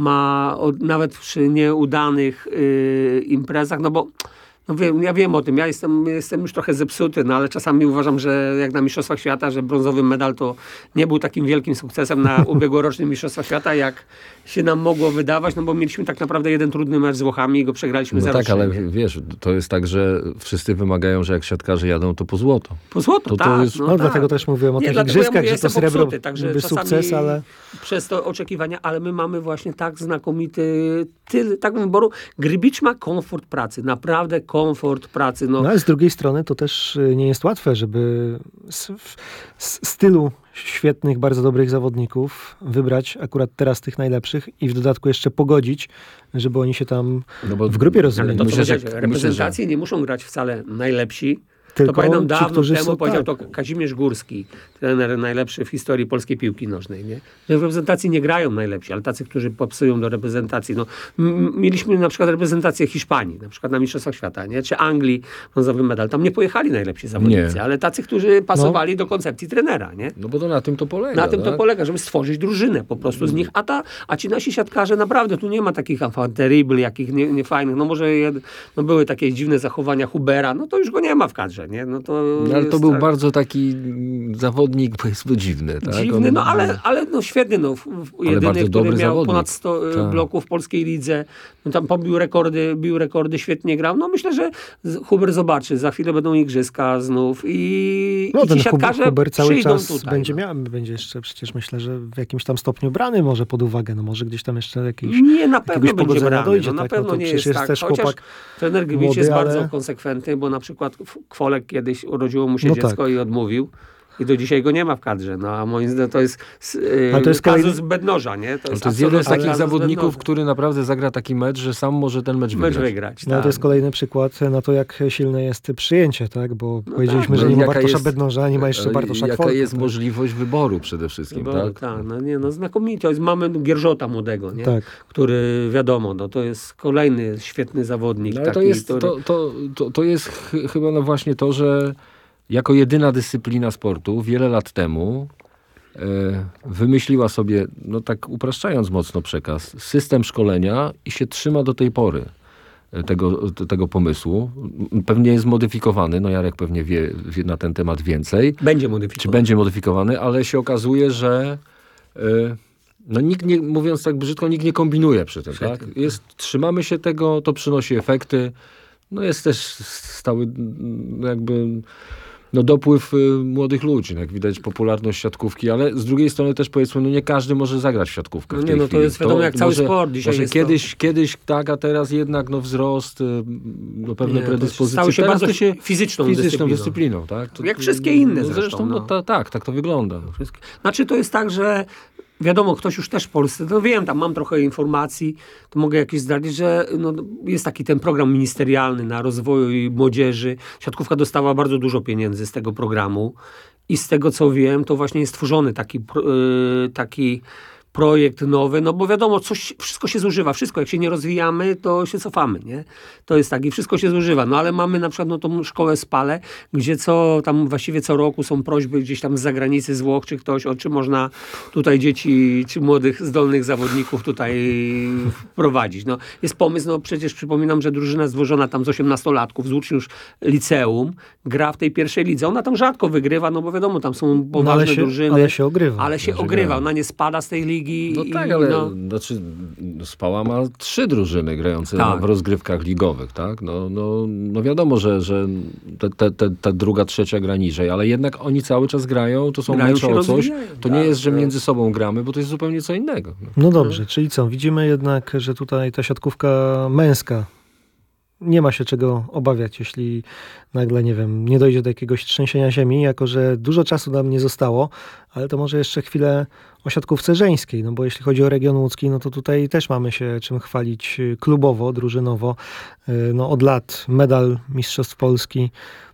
ma od, nawet przy nieudanych y, imprezach, no bo no wiem, ja wiem o tym, ja jestem, jestem już trochę zepsuty, no ale czasami uważam, że jak na Mistrzostwach Świata, że brązowy medal to nie był takim wielkim sukcesem na ubiegłorocznym Mistrzostwach Świata, jak się nam mogło wydawać, no bo mieliśmy tak naprawdę jeden trudny mecz z Włochami i go przegraliśmy No zero trzy. tak, ale wiesz, to jest tak, że wszyscy wymagają, że jak siatkarze jadą, to po złoto. Po złoto, to, to tak. jest... No, tak. dlatego też mówiłem o Nie, tych dlatego igrzyskach, ja mówię, że to jestem srebro popsuty, także byłby czasami sukces, ale... przez to oczekiwania, ale my mamy właśnie tak znakomity tyle, tak wyboru. Grybicz ma komfort pracy, naprawdę komfort pracy. No, No ale z drugiej strony to też y, nie jest łatwe, żeby z, w- z z tylu świetnych, bardzo dobrych zawodników wybrać akurat teraz tych najlepszych i w dodatku jeszcze pogodzić, żeby oni się tam No bo w grupie ale rozumiem. to, co Myślę, że- myślę, reprezentacje nie muszą grać wcale najlepsi. Tylko to pamiętam ci, dawno którzy temu są, powiedział tak. to Kazimierz Górski, trener najlepszy w historii polskiej piłki nożnej, nie? Że w reprezentacji nie grają najlepsi, ale tacy, którzy popsują do reprezentacji. No, m- mieliśmy na przykład reprezentację Hiszpanii, na przykład na Mistrzostwach Świata, nie? Czy Anglii, brązowy medal. Tam nie pojechali najlepsi zawodnicy, Nie. ale tacy, którzy pasowali do koncepcji trenera, nie? No bo to na tym to polega. Na tym to tak? polega, żeby stworzyć drużynę po prostu z nich, a, ta, a ci nasi siatkarze naprawdę, tu nie ma takich enfant terrible, jakich nie- niefajnych, no może jed, no były takie dziwne zachowania Hubera, no to już go nie ma w kadrze, nie? No to No, ale to jest był tak bardzo taki mm, zawodnik, powiedzmy, dziwny. Tak? dziwny, On- no ale, ale no świetny, no, w- w- jedyny, bardzo który dobry miał zawodnik. ponad sto e, Tak. bloków w polskiej lidze, no tam pobił rekordy, bił rekordy, świetnie grał, no myślę, że z- Huber zobaczy, za chwilę będą igrzyska znów i, No i ten ci Hub- siatkarze Huber cały przyjdą czas tutaj. będzie no. miał, będzie jeszcze przecież myślę, że w jakimś tam stopniu brany może pod uwagę, no może gdzieś tam jeszcze jakiś Nie, na pewno jakiegoś będzie pogodzenia brany. dojdzie, no, na tak, no pewno to nie przecież jest jest tak. też Chociaż chłopak trener Grybicz młody, jest ale- bardzo konsekwentny, bo na przykład Kwolek kiedyś urodziło mu się No dziecko tak. i odmówił. I do dzisiaj go nie ma w kadrze. No a moim zdaniem to jest, yy, Ale to jest kazus kolejny- Bednoża, nie? To Ale jest, to jest jeden z absolutny takich kazus zawodników, Bednoża. który naprawdę zagra taki mecz, że sam może ten mecz wygrać. Mecz wygrać. No, tak. to jest kolejny przykład na to, jak silne jest przyjęcie, tak? Bo powiedzieliśmy, tak, że no nie ma jaka Bartosza jest- Bednoża, nie ma jeszcze Ale Bartosza Jaka Kwolka. jest tak? możliwość wyboru przede wszystkim, Bo, tak? tak, no nie, no znakomicie. Jest- Mamy Gierżota młodego, nie? Tak. Który wiadomo, no to jest kolejny świetny zawodnik. No, ale to taki, jest, który... to, to, to, to jest ch- chyba no właśnie to, że jako jedyna dyscyplina sportu wiele lat temu e, wymyśliła sobie, no tak upraszczając mocno przekaz, system szkolenia i się trzyma do tej pory e, tego, t- tego pomysłu. M- Pewnie jest modyfikowany, no Jarek pewnie wie, wie na ten temat więcej, Będzie czy modyfikowany. będzie modyfikowany, ale się okazuje, że e, no nikt nie, mówiąc tak brzydko, nikt nie kombinuje przy tym, Przy tak? tym. Jest, trzymamy się tego, to przynosi efekty. No jest też stały no jakby no dopływ y, młodych ludzi. Jak widać popularność siatkówki, ale z drugiej strony też powiedzmy, no nie każdy może zagrać w siatkówkę No w nie, tej no to chwili. jest wiadomo jak cały może, sport dzisiaj może jest kiedyś, kiedyś tak, a teraz jednak no wzrost, y, no pewne Nie, predyspozycje. stały się Teraz bardzo to się fizyczną, fizyczną dyscypliną. dyscypliną, tak? To- Jak wszystkie inne no, zresztą, zresztą. No, no. ta, tak, tak to wygląda. Wszystkie. Znaczy to jest tak, że wiadomo, ktoś już też w Polsce, to wiem, tam mam trochę informacji, to mogę jakieś zdradzić, że no, jest taki ten program ministerialny na rozwój młodzieży. Siatkówka dostała bardzo dużo pieniędzy z tego programu i z tego, co wiem, to właśnie jest tworzony taki, yy, taki projekt nowy, no bo wiadomo, coś, wszystko się zużywa, wszystko, jak się nie rozwijamy, to się cofamy, nie? To jest tak i wszystko się zużywa, no ale mamy na przykład no, tą szkołę Spale, gdzie co tam właściwie co roku są prośby gdzieś tam z zagranicy, z Włoch, czy ktoś, o czy można tutaj dzieci, czy młodych, zdolnych zawodników tutaj wprowadzić. No, jest pomysł, no przecież przypominam, że drużyna złożona tam z osiemnastolatków, z uczniów liceum, gra w tej pierwszej lidze. Ona tam rzadko wygrywa, no bo wiadomo, tam są poważne no, ale się, drużyny. Ale się ogrywa. Ale się Znaczy, ogrywa, gra. ona nie spada z tej ligi. No I, tak, ale no, znaczy, Spała ma trzy drużyny grające Tak. w rozgrywkach ligowych, tak? No, no, no wiadomo, że, że te, te, te, ta druga, trzecia gra niżej, ale jednak oni cały czas grają, to są Grają mecze się, o coś. rozwijają, To tak, nie jest, że tak. między sobą gramy, bo to jest zupełnie co innego. No. No dobrze, czyli co? Widzimy jednak, że tutaj ta siatkówka męska nie ma się czego obawiać, jeśli nagle, nie wiem, nie dojdzie do jakiegoś trzęsienia ziemi, jako że dużo czasu nam nie zostało, ale to może jeszcze chwilę o siatkówce żeńskiej, no bo jeśli chodzi o region łódzki, no to tutaj też mamy się czym chwalić klubowo, drużynowo. No od lat medal Mistrzostw Polski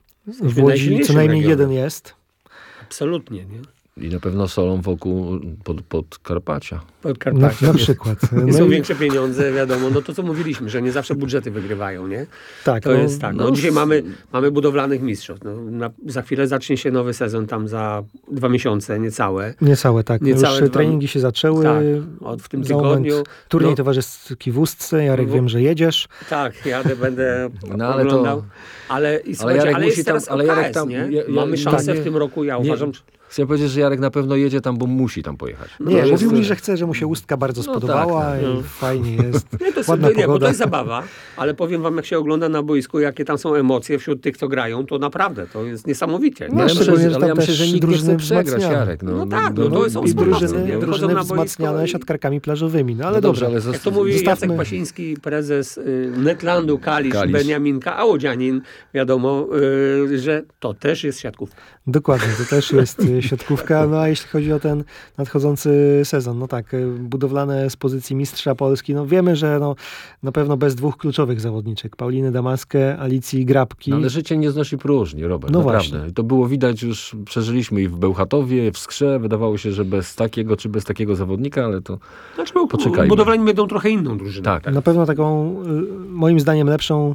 w Łodzi co najsilniejszym najmniej regionem. jeden jest. absolutnie, nie? I na pewno solą wokół pod, pod Karpacia. Podkarpacia. Na, na przykład. Nie No są i- większe pieniądze, wiadomo, no to co mówiliśmy, że nie zawsze budżety wygrywają, nie? tak, To no, jest tak. No, no, dzisiaj s- mamy, mamy budowlanych mistrzów. No, na, za chwilę zacznie się nowy sezon, tam za dwa miesiące, niecałe. Niecałe, tak. Niecałe Już dwa- treningi się zaczęły. Tak, od w tym Za moment tygodniu. Turniej no, towarzyski w Ustce. Jarek, W- wiem, że jedziesz. Tak, jadę, będę No, ale to- oglądał. Ale, i słuchajcie, Jarek ale musi jest tam- teraz ale O K S, Jarek tam- nie? ja- ja- Mamy szansę tak, w tym roku, ja nie- uważam, że... Chcę powiedzieć, że Jarek na pewno jedzie tam, bo musi tam pojechać. Nie, No, mówił jest- mi, że chce, że mu się Ustka bardzo No spodobała tak, tak. i No. fajnie jest. Nie, to jest, Ładna nie, bo pogoda. to jest zabawa, ale powiem wam, jak się ogląda na boisku, jakie tam są emocje wśród tych, co grają, to naprawdę, to jest niesamowicie. No, ja szczególnie, myślę, że ale ja tam myślę, też że nikt nie drużyny chce przegrać, wzmacniane. Jarek. No tak, no to są I sportowcy, drużyny, nie? Wychodzą drużyny na boisko wzmacniane i- siatkarkami plażowymi. No ale No dobrze. dobrze, ale Jak to zosta- mówi Zostawmy- Jacek Pasiński, prezes y, Netlandu, Kalisz, Kalisz. Beniaminka, a Łodzianin, wiadomo, y, że to też jest siatkówka. Dokładnie, to też jest y, siatkówka. No a jeśli chodzi o ten nadchodzący sezon, no tak, y, budowlane z pozycji mistrza Polski, no wiemy, że no, na pewno bez dwóch kluczowych zawodniczek, Pauliny Damaskę, Alicji Grabki. No, ale życie nie znosi próżni, Robert, No naprawdę. właśnie. I to było widać już, przeżyliśmy i w Bełchatowie, w Skrze. Wydawało się, że bez takiego czy bez takiego zawodnika, ale to Znaczy, bo Poczekajmy. budowlani będą trochę inną drużyną. tak. Na pewno taką, y, moim zdaniem, lepszą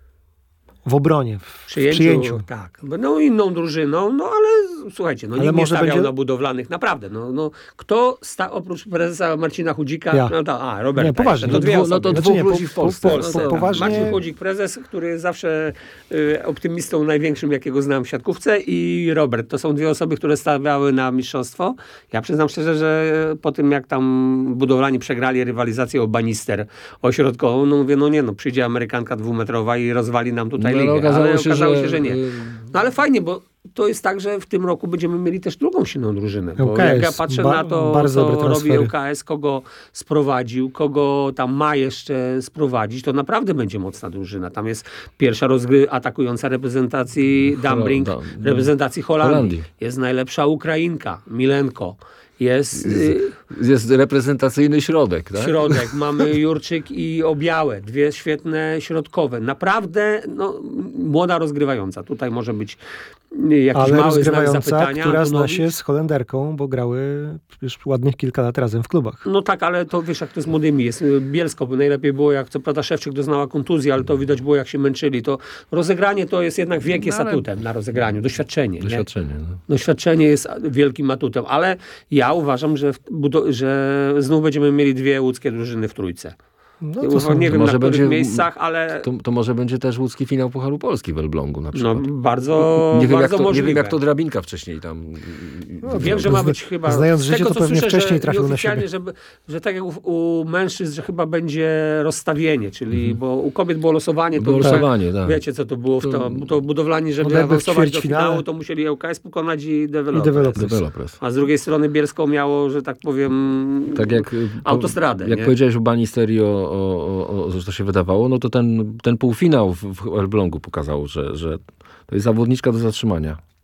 w obronie, w W przyjęciu, przyjęciu. tak. Będą inną drużyną, no ale słuchajcie, no Ale nikt nie może stawiał będzie- na budowlanych, naprawdę. No, no, kto sta, oprócz prezesa Marcina Chudzika, Ja. no to, a, Roberta Nie, poważnie. jeszcze, to dwie No, osoby. no to Znaczy dwóch nie, po- ludzi w po- Polsce. po- No po- to- poważnie- Marcin Chudzik, prezes, który zawsze y, optymistą największym, jakiego znam w siatkówce, i Robert. To są dwie osoby, które stawiały na mistrzostwo. Ja przyznam szczerze, że po tym, jak tam budowlani przegrali rywalizację o banister ośrodkową, no mówię, no nie, no przyjdzie Amerykanka dwumetrowa i rozwali nam tutaj No, ale ligę. okazało ale się, okazało że- się, że nie. No ale fajnie, bo to jest tak, że w tym roku będziemy mieli też drugą silną drużynę. Bo L K S, jak ja patrzę ba- na to, bardzo co dobre robi transfery. L K S, kogo sprowadził, kogo tam ma jeszcze sprowadzić, to naprawdę będzie mocna drużyna. Tam jest pierwsza rozgry atakująca reprezentacji Dambrink, da- reprezentacji Holandii. Holandii. Jest najlepsza Ukrainka, Milenko. Jest y, Jest reprezentacyjny środek, tak? środek, mamy Jurczyk i Obiałe, dwie świetne środkowe. Naprawdę no, młoda rozgrywająca. Tutaj może być jakiś Ale mały znak rozgrywająca, zapytania. która zna Antonowicz. się z Holenderką, bo grały już ładnych kilka lat razem w klubach. No tak, ale to wiesz, jak to z młodymi jest. Bielsko by najlepiej było, jak co prawda Szewczyk doznała kontuzji, ale to widać było, jak się męczyli. To rozegranie to jest jednak wiek jest No, ale- atutem na rozegraniu, doświadczenie. Nie? Doświadczenie. No. Doświadczenie jest wielkim atutem, ale ja uważam, że, w, budo- że znów będziemy mieli dwie łódzkie drużyny w trójce. No Ja to są, nie to wiem może na których będzie- miejscach, ale To, to może będzie też łódzki finał Pucharu Polski w Elblągu na no, przykład. bardzo, nie, wiem, jak bardzo to, nie możliwe. wiem jak to Drabinka wcześniej tam... No, Wiem, że ma być chyba... znając z życie, tego, to co pewnie słyszę, wcześniej że trafił na nieoficjalnie, siebie. Żeby, że tak jak u, u mężczyzn, że chyba będzie rozstawienie, czyli Mhm. bo u kobiet było losowanie. To Było już losowanie, tak. Wiecie, co to było w to, To- to budowlani, żeby No najpierw awansować do ćwierćfinale. finału, to musieli L K S pokonać i Developers. I Developers. Developers. A z drugiej strony Bielsko miało, że tak powiem, Tak jak, autostradę. jak nie? powiedziałeś o Banisterii, o, o, o, o, że to się wydawało, no to ten, ten półfinał w, w Elblągu pokazał, że, że to jest zawodniczka do zatrzymania.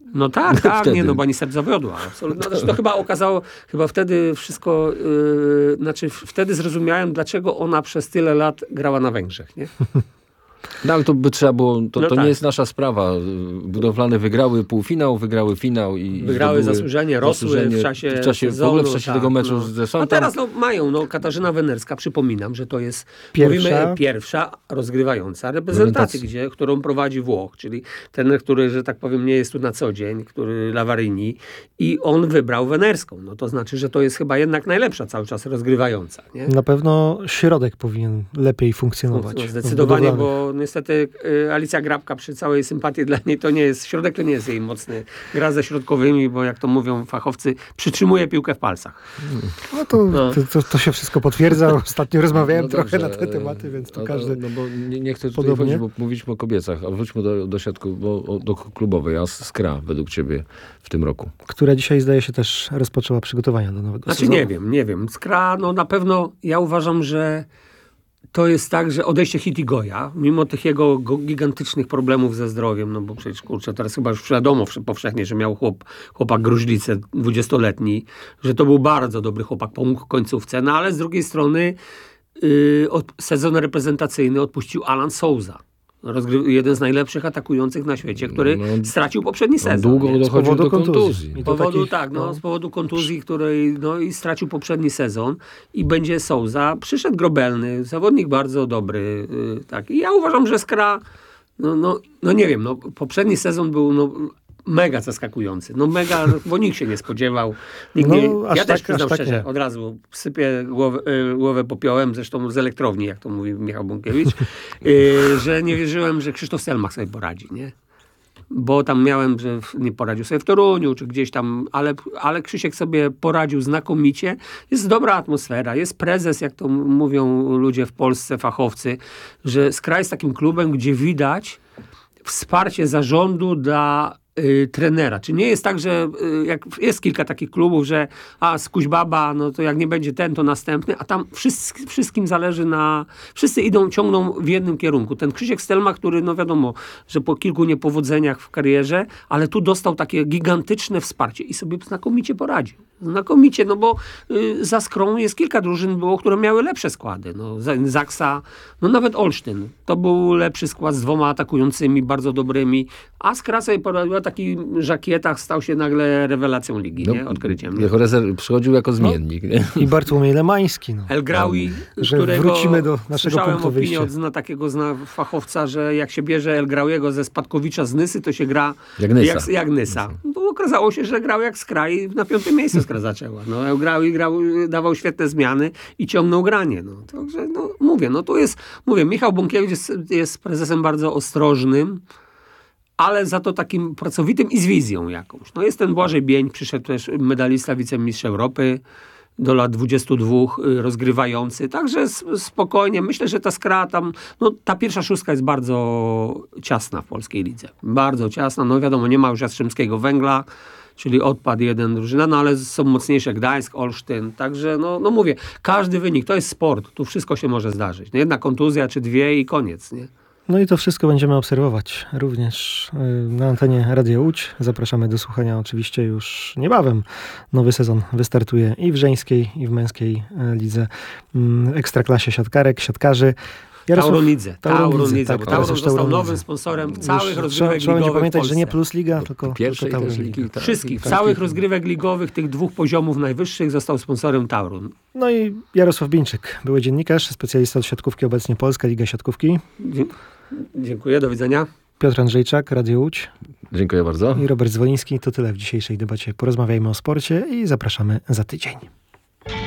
No tak, tak, Wtedy. nie, no bo ani serc zawiodła. Absolutnie. No, znaczy, to chyba okazało, chyba wtedy wszystko, yy, znaczy wtedy zrozumiałem, dlaczego ona przez tyle lat grała na Węgrzech, nie? No ale to by trzeba było, to, No to tak. nie jest nasza sprawa. Budowlane wygrały półfinał, wygrały finał i Wygrały zdobyły zasłużenie, rosły zasłużenie w czasie w, czasie, sezonu, w ogóle w czasie tak, tego meczu no. ze A Sądem. teraz no, mają, no Katarzyna Wenerska, przypominam, że to jest Pierwsza. mówimy, pierwsza rozgrywająca reprezentacji, gdzie, którą prowadzi Włoch, czyli ten, który, że tak powiem, nie jest tu na co dzień, który Lavarini, i on wybrał Wenerską. No to znaczy, że to jest chyba jednak najlepsza cały czas rozgrywająca. Nie? Na pewno środek powinien lepiej funkcjonować. No, zdecydowanie, Wbudowanych. bo niestety y, Alicja Grabka, przy całej sympatii dla niej, to nie jest, środek to nie jest jej mocny. Gra ze środkowymi, bo jak to mówią fachowcy, przytrzymuje piłkę w palcach. No to, No. to, to, to się wszystko potwierdza. Ostatnio rozmawiałem No trochę dobrze, na te tematy, więc tu no, każdy... No bo nie, nie chcę tutaj podobnie. wchodzić, bo mówiliśmy o kobiecach, a wróćmy do, do siatku, bo, o, do klubowej. A Skra według ciebie w tym roku? która dzisiaj zdaje się też rozpoczęła przygotowania do nowego Znaczy sezonu. nie wiem, nie wiem. Skra, no na pewno ja uważam, że to jest tak, że odejście Hitigoja, mimo tych jego go- gigantycznych problemów ze zdrowiem, no bo przecież kurczę, teraz chyba już wiadomo wsz- powszechnie, że miał chłop, chłopak gruźlicę dwudziestoletni, że to był bardzo dobry chłopak, pomógł w końcówce, no ale z drugiej strony yy, od, sezon reprezentacyjny odpuścił Alan Souza. Rozgry- jeden z najlepszych atakujących na świecie, który No, stracił poprzedni On sezon. długo nie? dochodził powodu do kontuzji. kontuzji. I Z to powodu, takich, tak, no, no, z powodu kontuzji, której no, i stracił poprzedni sezon i będzie Souza. Przyszedł Grobelny, zawodnik bardzo dobry. Yy, tak. I ja uważam, że Skra, no, no, no nie wiem, no, poprzedni sezon był no, mega zaskakujący. No mega, bo nikt się nie spodziewał. Nikt No, nie, aż ja tak- też przyznam aż tak szczerze, nie. od razu sypię głowę, y, głowę popiołem, zresztą z elektrowni, jak to mówi Michał Bąkiewicz, y, że nie wierzyłem, że Krzysztof Stelmach sobie poradzi, nie? Bo tam miałem, że w- nie poradził sobie w Toruniu, czy gdzieś tam, ale, ale Krzysiek sobie poradził znakomicie. Jest dobra atmosfera, jest prezes, jak to m- mówią ludzie w Polsce, fachowcy, że Skra jest takim klubem, gdzie widać wsparcie zarządu dla y, trenera. Czy nie jest tak, że y, jak jest kilka takich klubów, że a Skuźbaba, no to jak nie będzie ten, to następny, a tam wszyscy, wszystkim zależy na... Wszyscy idą, ciągną w jednym kierunku. Ten Krzysiek Stelmach, który no wiadomo, że po kilku niepowodzeniach w karierze, ale tu dostał takie gigantyczne wsparcie i sobie znakomicie poradził. Znakomicie, no bo y, za Skrą jest kilka drużyn było, które miały lepsze składy. No, Z- Zaksa, no nawet Olsztyn. To był lepszy skład z dwoma atakującymi, bardzo dobrymi. A Skra sobie poradziła, taki żakietach stał się nagle rewelacją ligi, No, nie? Odkryciem. Nie? Jako rezerw, przychodził jako zmiennik. Nie? I Bartłomiej Lemański. No. El Graoui, Że którego wrócimy do naszego słyszałem punktu opinię wyjścia. od zna, takiego zna, fachowca, że jak się bierze El Graouiego ze Spadkowicza z Nysy, to się gra Jak Nysa. jak, jak Nysa. Bo okazało się, że grał jak Skra i na piątym miejscu Skra zaczęła. No, El Graoui grał, dawał świetne zmiany i ciągnął granie. No. Także no, mówię, no tu jest, mówię, Michał Bąkiewicz jest, jest prezesem bardzo ostrożnym, ale za to takim pracowitym i z wizją jakąś. No jest ten Błażej Bień, przyszedł też medalista, wicemistrz Europy, do lat dwudziestu dwóch y, rozgrywający. Także s- spokojnie. Myślę, że ta Skra tam, no ta pierwsza szóstka jest bardzo ciasna w polskiej lidze. Bardzo ciasna. No wiadomo, nie ma już Jastrzębskiego Węgla, czyli odpadł jeden drużyna, no ale są mocniejsze Gdańsk, Olsztyn. Także no, no mówię, każdy wynik, to jest sport. Tu wszystko się może zdarzyć. No, jedna kontuzja czy dwie i koniec, nie? No i to wszystko będziemy obserwować również y, na antenie Radia Łódź. Zapraszamy do słuchania oczywiście już niebawem. Nowy sezon wystartuje i w żeńskiej, i w męskiej y, lidze, y, ekstraklasie siatkarek, siatkarzy. Tauronidze. Tauronidze, tak, bo teraz Tauron już został Tauronidze. nowym sponsorem Już całych trzeba, rozgrywek trzeba będzie ligowych w pamiętać, że nie Polsce. Plus Liga, tylko Pierwszej tylko też Tauron ligi. Liga. tak, Wszystkich, tak, całych tak. rozgrywek ligowych, tych dwóch poziomów najwyższych został sponsorem Tauron. No i Jarosław Bińczyk, były dziennikarz, specjalista od siatkówki, obecnie Polska Liga Siatkówki. Dzie- Dziękuję, do widzenia. Piotr Andrzejczak, Radio Łódź Dziękuję bardzo. i Robert Zwoliński. To tyle w dzisiejszej debacie. Porozmawiajmy o sporcie i zapraszamy za tydzień.